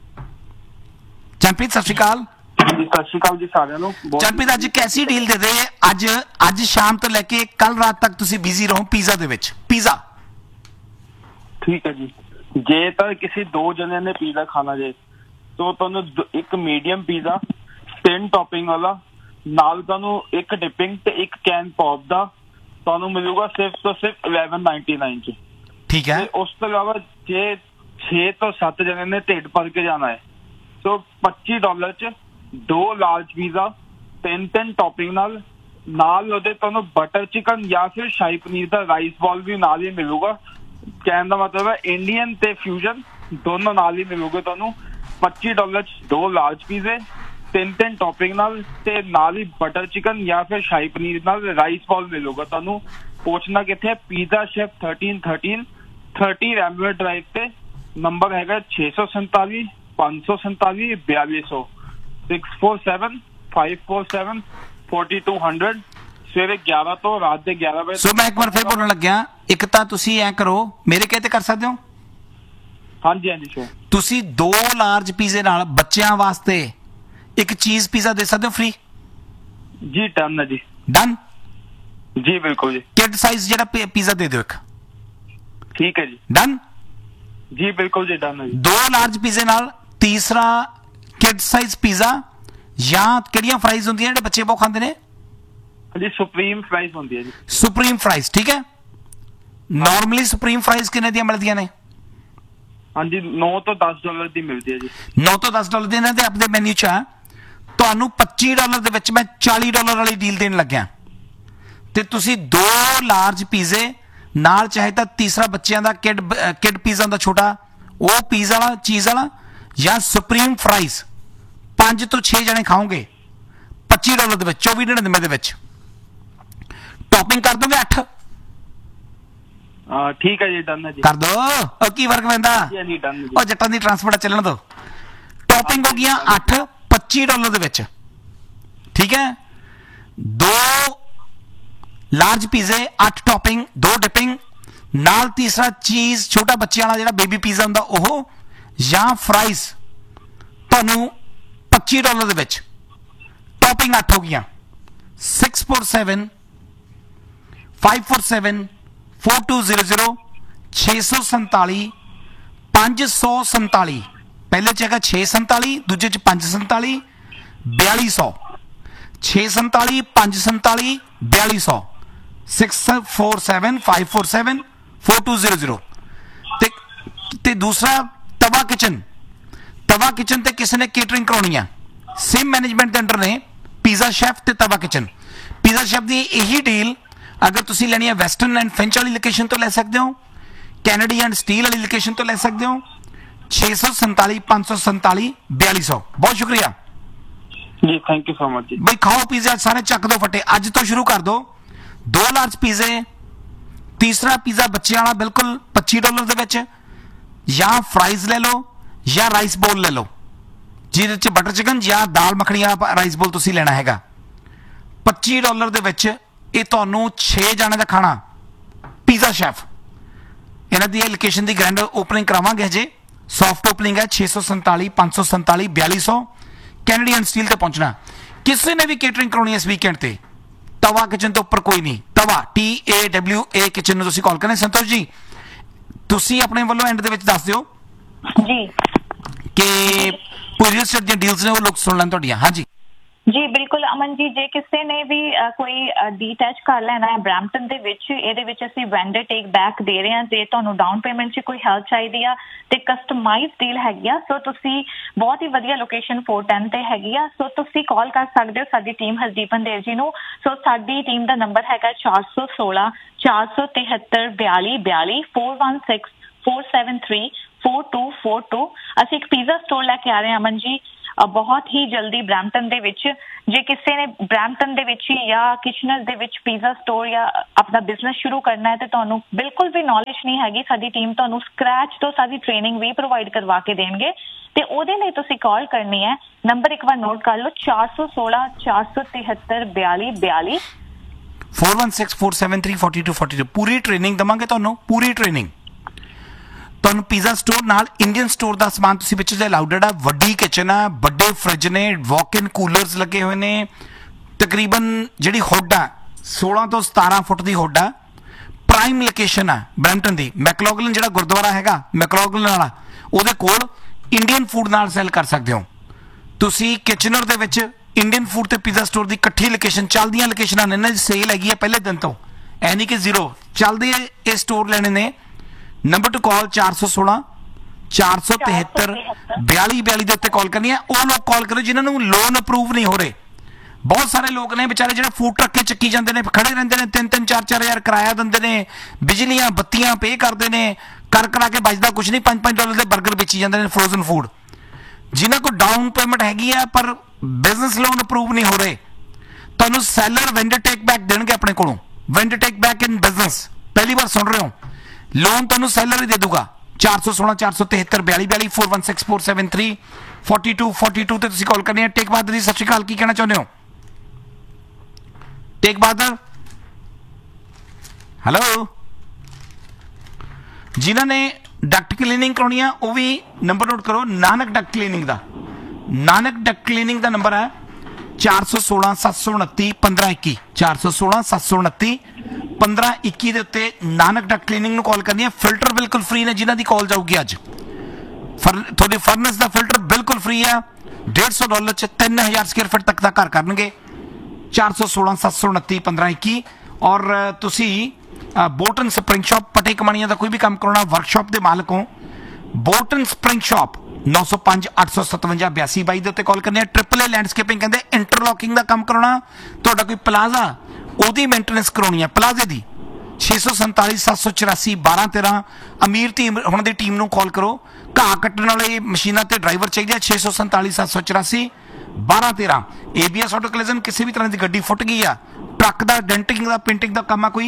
[SPEAKER 1] ਚੰਨਪ੍ਰੀਤ ਸਤਿ ਸ਼੍ਰੀ ਅਕਾਲ।
[SPEAKER 2] ਜੀ ਸਤਿ ਸ਼੍ਰੀ ਅਕਾਲ ਜੀ ਸਾਰਿਆਂ ਨੂੰ।
[SPEAKER 1] ਚੰਨਪ੍ਰੀਤ ਅੱਜ ਕੈਸੀ ਡੀਲ ਦੇ ਦੇ? ਅੱਜ ਸ਼ਾਮ ਤੋਂ ਲੈ ਕੇ ਕੱਲ ਰਾਤ ਤੱਕ ਤੁਸੀਂ ਬਿਜ਼ੀ ਰਹੋ ਪੀਜ਼ਾ ਦੇ ਵਿੱਚ। ਪੀਜ਼ਾ
[SPEAKER 12] ਠੀਕ ਹੈ ਜੀ। ਜੇ ਤਾਂ ਕਿਸੇ 2 ਜਣਿਆਂ ਨੇ ਪੀਜ਼ਾ ਖਾਣਾ ਜੇ ਤਾਂ ਤੁਹਾਨੂੰ ਇੱਕ ਮੀਡੀਅਮ ਪੀਜ਼ਾ 3 ਟੌਪਿੰਗ ਵਾਲਾ ਨਾਲ ਤੁਹਾਨੂੰ ਇੱਕ ਡਿਪਿੰਗ ਤੇ ਇੱਕ ਕੈਨ ਪੌਪ ਦਾ ਤੁਹਾਨੂੰ ਮਿਲੂਗਾ ਸਿਰਫ ਤੋਂ ਸਿਰਫ 1199 ਚ।
[SPEAKER 1] ਠੀਕ ਹੈ।
[SPEAKER 12] ਤੇ ਉਸ ਤੋਂ ਇਲਾਵਾ ਜੇ 6 ਤੋਂ 7 ਜਣੇ ਨੇ ਢਿੱਡ ਭਰ ਕੇ ਜਾਣਾ ਹੈ ਸੋ $25 ਚ 2 ਲਾਰਜ ਪੀਜ਼ਾ 3 ਟੌਪਿੰਗ ਨਾਲ ਉਹਦੇ ਤੁਹਾਨੂੰ ਬਟਰ ਚਿਕਨ ਜਾਂ ਫਿਰ ਸ਼ਾਹੀ ਪਨੀਰ ਦਾ ਰਾਈਸ ਬਾਲ ਵੀ ਨਾਲ ਹੀ ਮਿਲੂਗਾ। ਕਹਿਣ ਦਾ ਮਤਲਬ ਹੈ ਇੰਡੀਅਨ ਤੇ ਫਿਊਜ਼ਨ ਦੋਨੋਂ ਨਾਲ ਹੀ ਮਿਲੂਗੇ ਤੁਹਾਨੂੰ। $25 ਚ 2 ਲਾਰਜ ਪੀਜ਼ੇ 3 ਟੌਪਿੰਗ ਨਾਲ ਤੇ ਨਾਲ ਹੀ ਬਟਰ ਚਿਕਨ ਜਾਂ ਫਿਰ ਸ਼ਾਹੀ ਪਨੀਰ ਨਾਲ ਰਾਈਸ ਬਾਲ ਮਿਲੂਗਾ ਤੁਹਾਨੂੰ। ਪਹੁੰਚਣਾ ਕਿੱਥੇ ਹੈ? ਪੀਜ਼ਾ ਸ਼ੈਫ 1313 30 ਰੈਮਬਲਰ ਡਰਾਈਵ ਤੇ। ਨੰਬਰ ਹੈਗਾ 647 547 4200 647 547 4200 ਸਵੇਰੇ 11 ਤੋਂ ਰਾਤ ਦੇ 11 ਵਜੇ।
[SPEAKER 1] ਸੋ ਮੈਂ ਇੱਕ ਵਾਰ ਫਿਰ ਬੋਲਣ ਲੱਗਿਆ, ਇੱਕ ਤਾਂ ਤੁਸੀਂ ਐ ਕਰੋ, ਮੇਰੇ ਕਹੇ ਤੇ ਕਰ ਸਕਦੇ ਹੋ।
[SPEAKER 12] ਹਾਂਜੀ ਹਾਂਜੀ ਸ਼ੋ।
[SPEAKER 1] ਤੁਸੀਂ 2 ਲਾਰਜ ਪੀਜ਼ੇ ਨਾਲ ਬੱਚਿਆਂ ਵਾਸਤੇ ਇੱਕ ਚੀਜ਼ ਪੀਜ਼ਾ ਦੇ ਸਕਦੇ ਹੋ ਫ੍ਰੀ।
[SPEAKER 12] ਜੀ ਡਨ ਹੈ ਜੀ।
[SPEAKER 1] ਡਨ
[SPEAKER 12] ਜੀ ਬਿਲਕੁਲ ਜੀ।
[SPEAKER 1] ਕਿਡ ਸਾਈਜ਼ ਜਿਹੜਾ ਪੀਜ਼ਾ ਦੇ ਦਿਓ ਇੱਕ।
[SPEAKER 12] ਠੀਕ ਹੈ ਜੀ।
[SPEAKER 1] ਡਨ
[SPEAKER 12] ਜੀ ਬਿਲਕੁਲ ਜੀ ਡਨ ਹੈ ਜੀ।
[SPEAKER 1] 2 ਲਾਰਜ ਪੀਜ਼ੇ ਨਾਲ ਤੀਸਰਾ ਕਿਡ ਸਾਈਜ਼ ਪੀਜ਼ਾ ਜਾਂ ਕਿਹੜੀਆਂ ਫਰਾਈਜ਼ ਹੁੰਦੀਆਂ ਜਿਹੜੇ ਬੱਚੇ ਬਹੁਤ ਖਾਂਦੇ ਨੇ?
[SPEAKER 12] ਜੀ ਸੁਪਰੀਮ ਫਰਾਈਜ਼ ਹੁੰਦੀ ਹੈ ਜੀ।
[SPEAKER 1] ਸੁਪਰੀਮ ਫਰਾਈਜ਼ ਠੀਕ ਹੈ। ਨਾਰਮਲੀ ਸੁਪਰੀਮ ਫਰਾਈਜ਼ ਕਿੰਨੇ ਦੀਆਂ ਮਿਲਦੀਆਂ ਨੇ?
[SPEAKER 12] ਹਾਂਜੀ $9 ਤੋਂ $10 ਦੀ ਮਿਲਦੀ ਹੈ ਜੀ।
[SPEAKER 1] $9 ਤੋਂ $10 ਦੇ ਇਹਨਾਂ ਦੇ ਆਪਣੇ ਮੈਨੂ ਚ ਆ। ਤੁਹਾਨੂੰ $25 ਦੇ ਵਿੱਚ ਮੈਂ $40 ਵਾਲੀ ਡੀਲ ਦੇਣ ਲੱਗਿਆ ਤੇ ਤੁਸੀਂ 2 ਲਾਰਜ ਪੀਜ਼ੇ ਨਾਲ ਚਾਹੇ ਤਾਂ ਤੀਸਰਾ ਬੱਚਿਆਂ ਦਾ ਕਿਡ ਪੀਜ਼ਾ ਹੁੰਦਾ ਛੋਟਾ, ਉਹ ਪੀਜ਼ਾ ਵਾਲਾ ਚੀਜ਼ ਵਾਲਾ, ਜਾਂ ਸੁਪਰੀਮ ਫਰਾਈਜ਼ 5 ਤੋਂ 6 ਜਣੇ ਖਾਓਗੇ $25 ਦੇ ਵਿੱਚ 24.99 ਦੇ ਵਿੱਚ। ਟੌਪਿੰਗ ਕਰ ਦੋਗੇ 8?
[SPEAKER 12] ਠੀਕ ਹੈ ਜੀ ਡਨ ਹੈ ਜੀ।
[SPEAKER 1] ਕਰ ਦੋ। ਉਹ ਕੀ ਫਰਕ ਪੈਂਦਾ?
[SPEAKER 12] ਜੀ ਡਨ ਜੀ।
[SPEAKER 1] ਉਹ ਜੱਟਾਂ ਦੀ ਟਰਾਂਸਪੋਰਟ ਚੱਲਣ ਦੋ। ਟੌਪਿੰਗ ਹੋ ਗਈਆਂ 8 $25 ਦੇ ਵਿੱਚ। ਠੀਕ ਹੈ। 2 ਲਾਰਜ ਪੀਜ਼ੇ 8 ਟੌਪਿੰਗ 2 ਡਿਪਿੰਗ ਨਾਲ ਤੀਸਰਾ ਚੀਜ਼ ਛੋਟਾ ਬੱਚਿਆਂ ਵਾਲਾ ਜਿਹੜਾ ਬੇਬੀ ਪੀਜ਼ਾ ਹੁੰਦਾ ਉਹ, ਜਾਂ ਫਰਾਈਜ਼ ਤੁਹਾਨੂੰ $25 ਦੇ ਵਿੱਚ। ਟੌਪਿੰਗ 8 ਹੋ ਗਈਆਂ। 647 547 4200 647 547। ਪਹਿਲੇ ਚ ਹੈਗਾ 647, ਦੂਜੇ ਚ 547 4200। 647 547 4200 647 547 4200। ਤੇ ਦੂਸਰਾ ਤਵਾ ਕਿਚਨ ਤੇ ਕਿਸੇ ਨੇ ਕੇਟਰਿੰਗ ਕਰਾਉਣੀ ਆ, ਸੇਮ ਮੈਨੇਜਮੈਂਟ ਦੇ ਅੰਡਰ ਨੇ ਪੀਜ਼ਾ ਸ਼ੈਫ ਤੇ ਤਵਾ ਕਿਚਨ। ਪੀਜ਼ਾ ਸ਼ੈਫ ਦੀ ਇਹੀ ਡੀਲ ਅਗਰ ਤੁਸੀਂ ਲੈਣੀ ਹੈ ਵੈਸਟਰਨ ਐਂਡ ਫਿੰਚ ਵਾਲੀ ਲੋਕੇਸ਼ਨ ਤੋਂ ਲੈ ਸਕਦੇ ਹੋ, ਕੈਨੇਡੀ ਐਂਡ ਸਟੀਲ ਵਾਲੀ ਲੋਕੇਸ਼ਨ ਤੋਂ ਲੈ ਸਕਦੇ ਹੋ। 647 547 4200। ਬਹੁਤ ਸ਼ੁਕਰੀਆ
[SPEAKER 12] ਜੀ, ਥੈਂਕ ਯੂ ਸੋ ਮਚ ਜੀ।
[SPEAKER 1] ਬਈ ਖਾਓ ਪੀਜ਼ਾ ਸਾਰੇ ਚੱਕ ਦੋ ਫਟੇ। ਅੱਜ ਤੋਂ ਸ਼ੁਰੂ ਕਰ ਦੋ। 2 ਲਾਰਜ ਪੀਜ਼ੇ, ਤੀਸਰਾ ਪੀਜ਼ਾ ਬੱਚਿਆਂ ਵਾਲਾ ਬਿਲਕੁਲ $25 ਦੇ ਵਿੱਚ, ਜਾਂ ਫਰਾਈਜ਼ ਲੈ ਲਓ ਜਾਂ ਰਾਈਸ ਬੋਲ ਲੈ ਲਓ ਜਿਹਦੇ ਚ ਬਟਰ ਚਿਕਨ ਜਾਂ ਦਾਲ ਮੱਖਣੀ ਵਾਲਾ ਰਾਈਸ ਬੋਲ ਤੁਸੀਂ ਲੈਣਾ ਹੈਗਾ। $25 ਦੇ ਵਿੱਚ ਇਹ ਤੁਹਾਨੂੰ 6 ਜਾਣੇ ਦਾ ਖਾਣਾ। ਪੀਜ਼ਾ ਸ਼ੈਫ ਇਹਨਾਂ ਦੀ ਲੋਕੇਸ਼ਨ ਦੀ ਗ੍ਰੈਂਡ ਓਪਨਿੰਗ ਕਰਾਵਾਂਗੇ ਹਜੇ। ਸੌਫਟ ਓਪਨਿੰਗ ਹੈ 647 547 4200 ਕੈਨੇਡੀਅਨ ਸਟੀਲ ਤੇ ਪਹੁੰਚਣਾ। ਕਿਸੇ ਨੇ ਵੀ ਕੇਟਰਿੰਗ ਕਰਾਉਣੀ ਇਸ ਵੀਕਐਂਡ ਤੇ ਤਵਾ ਕਿਚਨ ਤੋਂ ਉੱਪਰ ਕੋਈ ਨਹੀਂ। ਤਵਾ TAWA ਕਿਚਨ ਨੂੰ ਤੁਸੀਂ ਕਾਲ ਕਰਨਾ। ਸੰਤੋਸ਼ ਜੀ ਤੁਸੀਂ ਆਪਣੇ ਵੱਲੋਂ ਐਂਡ ਦੇ ਵਿੱਚ ਦੱਸ ਦਿਓ
[SPEAKER 3] ਜੀ
[SPEAKER 1] ਕਿ ਕੋਈ ਰੀਅਲ ਸਟੇਟ ਦੀਆਂ ਡੀਲਸ ਨੇ ਉਹ ਲੋਕ ਸੁਣ ਲੈਣ ਤੁਹਾਡੀਆਂ। ਹਾਂਜੀ
[SPEAKER 3] ਜੀ ਬਿਲਕੁਲ ਅਮਨ ਜੀ, ਜੇ ਕਿਸੇ ਨੇ ਵੀ ਕੋਈ ਡੀਟੈਚ ਕਰ ਲੈਣਾ ਹੈ ਬਰੈਂਪਟਨ ਦੇ ਵਿੱਚ, ਇਹਦੇ ਵਿੱਚ ਅਸੀਂ ਵੈਂਡਰ ਟੇਕ ਬੈਕ ਦੇ ਰਹੇ ਹਾਂ। ਜੇ ਤੁਹਾਨੂੰ ਡਾਊਨ ਪੇਮੈਂਟ 'ਚ ਕੋਈ ਹੈਲਪ ਚਾਹੀਦੀ ਆ ਤੇ ਕਸਟਮਾਈਜ਼ ਡੀਲ ਹੈਗੀ ਆ, ਸੋ ਤੁਸੀਂ ਬਹੁਤ ਹੀ ਵਧੀਆ ਲੋਕੇਸ਼ਨ 410 ਤੇ ਹੈਗੀ ਆ, ਸੋ ਤੁਸੀਂ ਕਾਲ ਕਰ ਸਕਦੇ ਹੋ ਸਾਡੀ ਟੀਮ ਹਰਦੀਪਨ ਦੇਵ ਜੀ ਨੂੰ। ਸੋ ਸਾਡੀ ਟੀਮ ਦਾ ਨੰਬਰ ਹੈਗਾ 416 473 42 42 416 473 4242। ਅਸੀਂ ਇੱਕ ਪੀਜ਼ਾ ਸਟੋਰ ਲੈ ਕੇ ਆ ਰਹੇ ਹਾਂ ਅਮਨ ਜੀ, ਬਹੁਤ ਹੀ ਜਲਦੀ ਬਰੈਂਪਟਨ ਦੇ ਵਿੱਚ ਜੇ ਕਿਸੇ ਨੇ ਬਰੈਂਪਟਨ ਦੇ ਵਿੱਚ ਜਾਂ ਕਿਚਨਰ ਦੇ ਵਿੱਚ ਪੀਜ਼ਾ ਸਟੋਰ ਜਾਂ ਆਪਣਾ ਬਿਜ਼ਨਸ ਸ਼ੁਰੂ ਕਰਨਾ ਹੈ ਤੇ ਤੁਹਾਨੂੰ ਬਿਲਕੁਲ ਵੀ ਨੌਲੇਜ ਨਹੀਂ ਹੈਗੀ, ਸਾਡੀ ਟੀਮ ਤੁਹਾਨੂੰ ਸਕ੍ਰੈਚ ਤੋਂ ਸਾਡੀ ਟ੍ਰੇਨਿੰਗ ਵੀ ਪ੍ਰੋਵਾਈਡ ਕਰਵਾ ਕੇ ਦੇਣਗੇ ਤੇ ਉਹਦੇ ਲਈ ਤੁਸੀਂ ਕਾਲ ਕਰਨੀ ਹੈ। ਨੰਬਰ ਇੱਕ ਵਾਰ ਨੋਟ ਕਰ ਲਓ 416 473 4242
[SPEAKER 1] 4164734242 ਪੂਰੀ ਟ੍ਰੇਨਿੰਗ ਦਵਾਂਗੇ ਤੁਹਾਨੂੰ, ਪੂਰੀ ਟ੍ਰੇਨਿੰਗ ਤੁਹਾਨੂੰ। ਪੀਜ਼ਾ ਸਟੋਰ ਨਾਲ ਇੰਡੀਅਨ ਸਟੋਰ ਦਾ ਸਮਾਨ ਤੁਸੀਂ ਵਿੱਚ ਜੇ ਅਲਾਉਡਡ ਆ, ਵੱਡੀ ਕਿਚਨ ਆ, ਵੱਡੇ ਫ੍ਰਿਜ ਨੇ, ਵਾਕ ਇਨ ਕੂਲਰਸ ਲੱਗੇ ਹੋਏ ਨੇ, ਤਕਰੀਬਨ ਜਿਹੜੀ ਹੁੱਡ ਆ 16 ਤੋਂ 17 ਫੁੱਟ ਦੀ ਹੁੱਡ ਆ, ਪ੍ਰਾਈਮ ਲੋਕੇਸ਼ਨ ਆ ਬਰੈਂਪਟਨ ਦੀ। ਮੈਕਲੋਗਲਨ ਜਿਹੜਾ ਗੁਰਦੁਆਰਾ ਹੈਗਾ ਮੈਕਲੋਗਲਨ ਵਾਲਾ, ਉਹਦੇ ਕੋਲ ਇੰਡੀਅਨ ਫੂਡ ਨਾਲ ਸੈਲ ਕਰ ਸਕਦੇ ਹੋ ਤੁਸੀਂ। ਕਿਚਨਰ ਦੇ ਵਿੱਚ ਇੰਡੀਅਨ ਫੂਡ ਤੇ ਪੀਜ਼ਾ ਸਟੋਰ ਦੀ ਇਕੱਠੀ ਲੋਕੇਸ਼ਨ, ਚੱਲਦੀਆਂ ਲੋਕੇਸ਼ਨਾਂ ਨੇ, ਇਹਨਾਂ ਦੀ ਸੇਲ ਹੈਗੀ ਹੈ ਪਹਿਲੇ ਦਿਨ ਤੋਂ, ਐ ਨਹੀਂ ਕਿ ਜ਼ੀਰੋ ਚੱਲਦੇ ਇਹ ਸਟੋਰ ਲੈਣੇ ਨੇ। ਨੰਬਰ ਟੂ ਕਾਲ 416 473 4242 ਦੇ ਉੱਤੇ ਕਾਲ ਕਰਨੀ ਹੈ। ਉਹ ਲੋਕ ਕਾਲ ਕਰੋ ਜਿਨ੍ਹਾਂ ਨੂੰ ਲੋਨ ਅਪਰੂਵ ਨਹੀਂ ਹੋ ਰਹੇ। ਬਹੁਤ ਸਾਰੇ ਲੋਕ ਨੇ ਵਿਚਾਰੇ ਜਿਹੜੇ ਫੂਡ ਟਰੱਕ ਕੇ ਚੱਕੀ ਜਾਂਦੇ ਨੇ, ਖੜੇ ਰਹਿੰਦੇ ਨੇ, 3-3 4-4 ਹਜ਼ਾਰ ਕਿਰਾਇਆ ਦਿੰਦੇ ਨੇ, ਬਿਜਲੀਆਂ ਬੱਤੀਆਂ ਪੇ ਕਰਦੇ ਨੇ, ਕਰਾ ਕੇ ਬਚਦਾ ਕੁਝ ਨਹੀਂ, $5-5 ਦੇ 버ਗਰ ਵੇਚੀ ਜਾਂਦੇ ਨੇ ਫਰੋਜ਼ਨ ਫੂਡ। ਜਿਨ੍ਹਾਂ ਕੋਲ ਡਾਊਨ ਪੇਮੈਂਟ ਹੈਗੀ ਆ ਪਰ ਬਿਜ਼ਨਸ ਲੋਨ ਅਪਰੂਵ ਨਹੀਂ ਹੋ ਰਹੇ, ਤੁਹਾਨੂੰ ਸੈਲਰ ਵੈਂਡਰ ਟੇਕ ਬੈਕ ਦੇਣਗੇ ਆਪਣੇ ਕੋਲੋਂ। ਵੈਂਡਰ ਟੇਕ ਬੈਕ ਇਨ ਬਿਜ਼ਨਸ ਪਹਿਲੀ ਵਾਰ ਸੁਣ ਰਹੇ ਹੋ, ਲੋਨ ਤੁਹਾਨੂੰ ਸੈਲਰ ਹੀ ਦੇ ਦੂਗਾ। 416 473 4242 416473 4242 ਤੇ ਤੁਸੀਂ ਕਾਲ ਕਰਨੀ ਹੈ। ਟੇਕ ਬਹਾਦਰ ਜੀ ਸਤਿ ਸ਼੍ਰੀ ਅਕਾਲ, ਕੀ ਕਹਿਣਾ ਚਾਹੁੰਦੇ ਹੋ? ਟੇਕ ਬਹਾਦਰ ਹੈਲੋ। ਜਿਨ੍ਹਾਂ ਨੇ ਡਕਟ ਕਲੀਨਿੰਗ ਕਰਾਉਣੀ ਆ ਉਹ ਵੀ ਨੰਬਰ ਨੋਟ ਕਰੋ, ਨਾਨਕ ਡਕਟ ਕਲੀਨਿੰਗ ਦਾ। ਨਾਨਕ ਡਕਟ ਕਲੀਨਿੰਗ ਦਾ ਨੰਬਰ ਹੈ 416 729 1521 416 729 1521 ਦੇ ਉੱਤੇ ਨਾਨਕ ਡਕਟ ਕਲੀਨਿੰਗ ਨੂੰ ਕਾਲ ਕਰਨੀ ਹੈ। ਫਿਲਟਰ ਬਿਲਕੁਲ ਫ੍ਰੀ ਨੇ ਜਿਨ੍ਹਾਂ ਦੀ ਕਾਲ ਜਾਊਗੀ ਅੱਜ। ਤੁਹਾਡੇ ਫਰਨੈਸ ਦਾ ਫਿਲਟਰ ਬਿਲਕੁਲ ਫ੍ਰੀ ਆ, $150 ਚ 3000 ਸਕੁਅਰ ਫੁੱਟ ਤੱਕ ਦਾ ਘਰ ਕਰਨਗੇ। 416 729 1521 ਔਰ ਤੁਸੀਂ ਬੋਲਟਨ ਸਪਰਿੰਗ ਸ਼ਾਪ ਪਟੇ ਕਮਾਣੀਆਂ ਦਾ ਕੋਈ ਵੀ ਕੰਮ ਕਰਾਉਣਾ, ਵਰਕਸ਼ਾਪ ਦੇ ਮਾਲਕ ਹੋ, ਬੋਲਟਨ ਸਪਰਿੰਗ ਸ਼ਾਪ 905 857 8222 ਦੇ ਉੱਤੇ ਕਾਲ ਕਰਨੀ ਹੈ। AAA ਲੈਂਡਸਕੇਪਿੰਗ ਕਹਿੰਦੇ ਇੰਟਰਲੌਕਿੰਗ ਦਾ ਕੰਮ ਕਰਾਉਣਾ, ਤੁਹਾਡਾ ਕੋਈ ਪਲਾਜ਼ਾ ਉਹਦੀ ਮੇਨਟੇਨੈਂਸ ਕਰਾਉਣੀ ਹੈ ਪਲਾਜ਼ੇ ਦੀ, 647 784 1213। ਅਮੀਰ ਟੀਮ ਹੁਣ ਦੀ ਟੀਮ ਨੂੰ ਕਾਲ ਕਰੋ। ਘਾਹ ਕੱਟਣ ਵਾਲੇ ਮਸ਼ੀਨਾਂ ਤੇ ਡਰਾਈਵਰ ਚਾਹੀਦੇ 647 784 1213। ABS ਆਟੋ ਕਲੀਜ਼ਨ, ਕਿਸੇ ਵੀ ਤਰ੍ਹਾਂ ਦੀ ਗੱਡੀ ਫੁੱਟ ਗਈ ਆ, ਟਰੱਕ ਦਾ ਡੈਂਟਿੰਗ ਦਾ ਪੇਂਟਿੰਗ ਦਾ ਕੰਮ ਆ ਕੋਈ,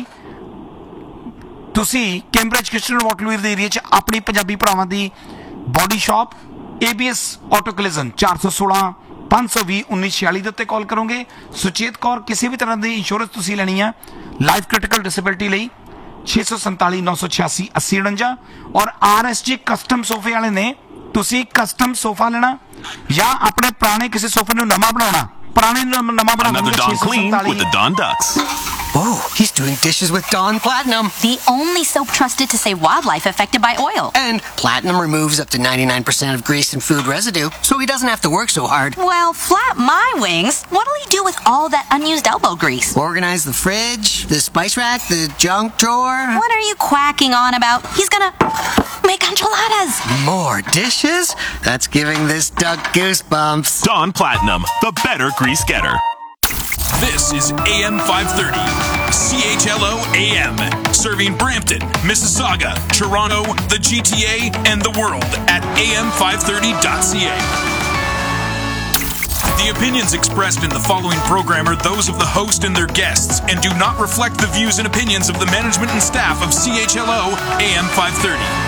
[SPEAKER 1] ਤੁਸੀਂ ਕੈਂਬਰਿਜ ਕਿਸ਼ਨਰ ਵਾਟਰਵੀਰ ਦੇ ਏਰੀਆ 'ਚ ਆਪਣੀ ਪੰਜਾਬੀ ਭਰਾਵਾਂ ਦੀ ਬੋਡੀ ਸ਼ਾਪ ABS ਆਟੋ ਕਲੀਜ਼ਨ 416 520 1946 ਦੇ ਉੱਤੇ ਕਾਲ ਕਰੋਗੇ। ਸੁਚੇਤ ਕੌਰ, ਕਿਸੇ ਵੀ ਤਰ੍ਹਾਂ ਦੀ ਇੰਸ਼ੋਰੈਂਸ ਤੁਸੀਂ ਲੈਣੀ ਆ ਲਾਈਫ ਕ੍ਰਿਟੀਕਲ ਡਿਸੇਬਿਲਿਟੀ ਲਈ 647 986 8049। ਔਰ RSG ਕਸਟਮ ਸੋਫੇ ਵਾਲੇ ਨੇ, ਤੁਸੀਂ ਕਸਟਮ ਸੋਫਾ ਲੈਣਾ ਜਾਂ ਆਪਣੇ ਪੁਰਾਣੇ ਕਿਸੇ ਸੋਫੇ ਨੂੰ ਨਵਾਂ ਬਣਾਉਣਾ, ਪੁਰਾਣੇ ਨੂੰ ਨਵਾਂ ਬਣਾਉਣਾ।
[SPEAKER 13] Don Clean with the Don Ducks.
[SPEAKER 14] Whoa, he's doing dishes with Dawn Platinum.
[SPEAKER 15] The only soap trusted to save wildlife affected by oil.
[SPEAKER 14] And Platinum removes up to 99% of grease and food residue, so he doesn't have to work so hard.
[SPEAKER 15] Well, flap my wings. What'll he do with all that unused elbow grease?
[SPEAKER 14] Organize the fridge, the spice rack, the junk drawer.
[SPEAKER 15] What are you quacking on about? He's gonna make enchiladas.
[SPEAKER 14] More dishes? That's giving this duck goosebumps.
[SPEAKER 13] Dawn Platinum, the better grease getter.
[SPEAKER 16] This is AM 530, CHLO AM, serving Brampton, Mississauga, Toronto, the GTA, and the world at am530.ca. The opinions expressed in the following program are those of the host and their guests and do not reflect the views and opinions of the management and staff of CHLO AM 530.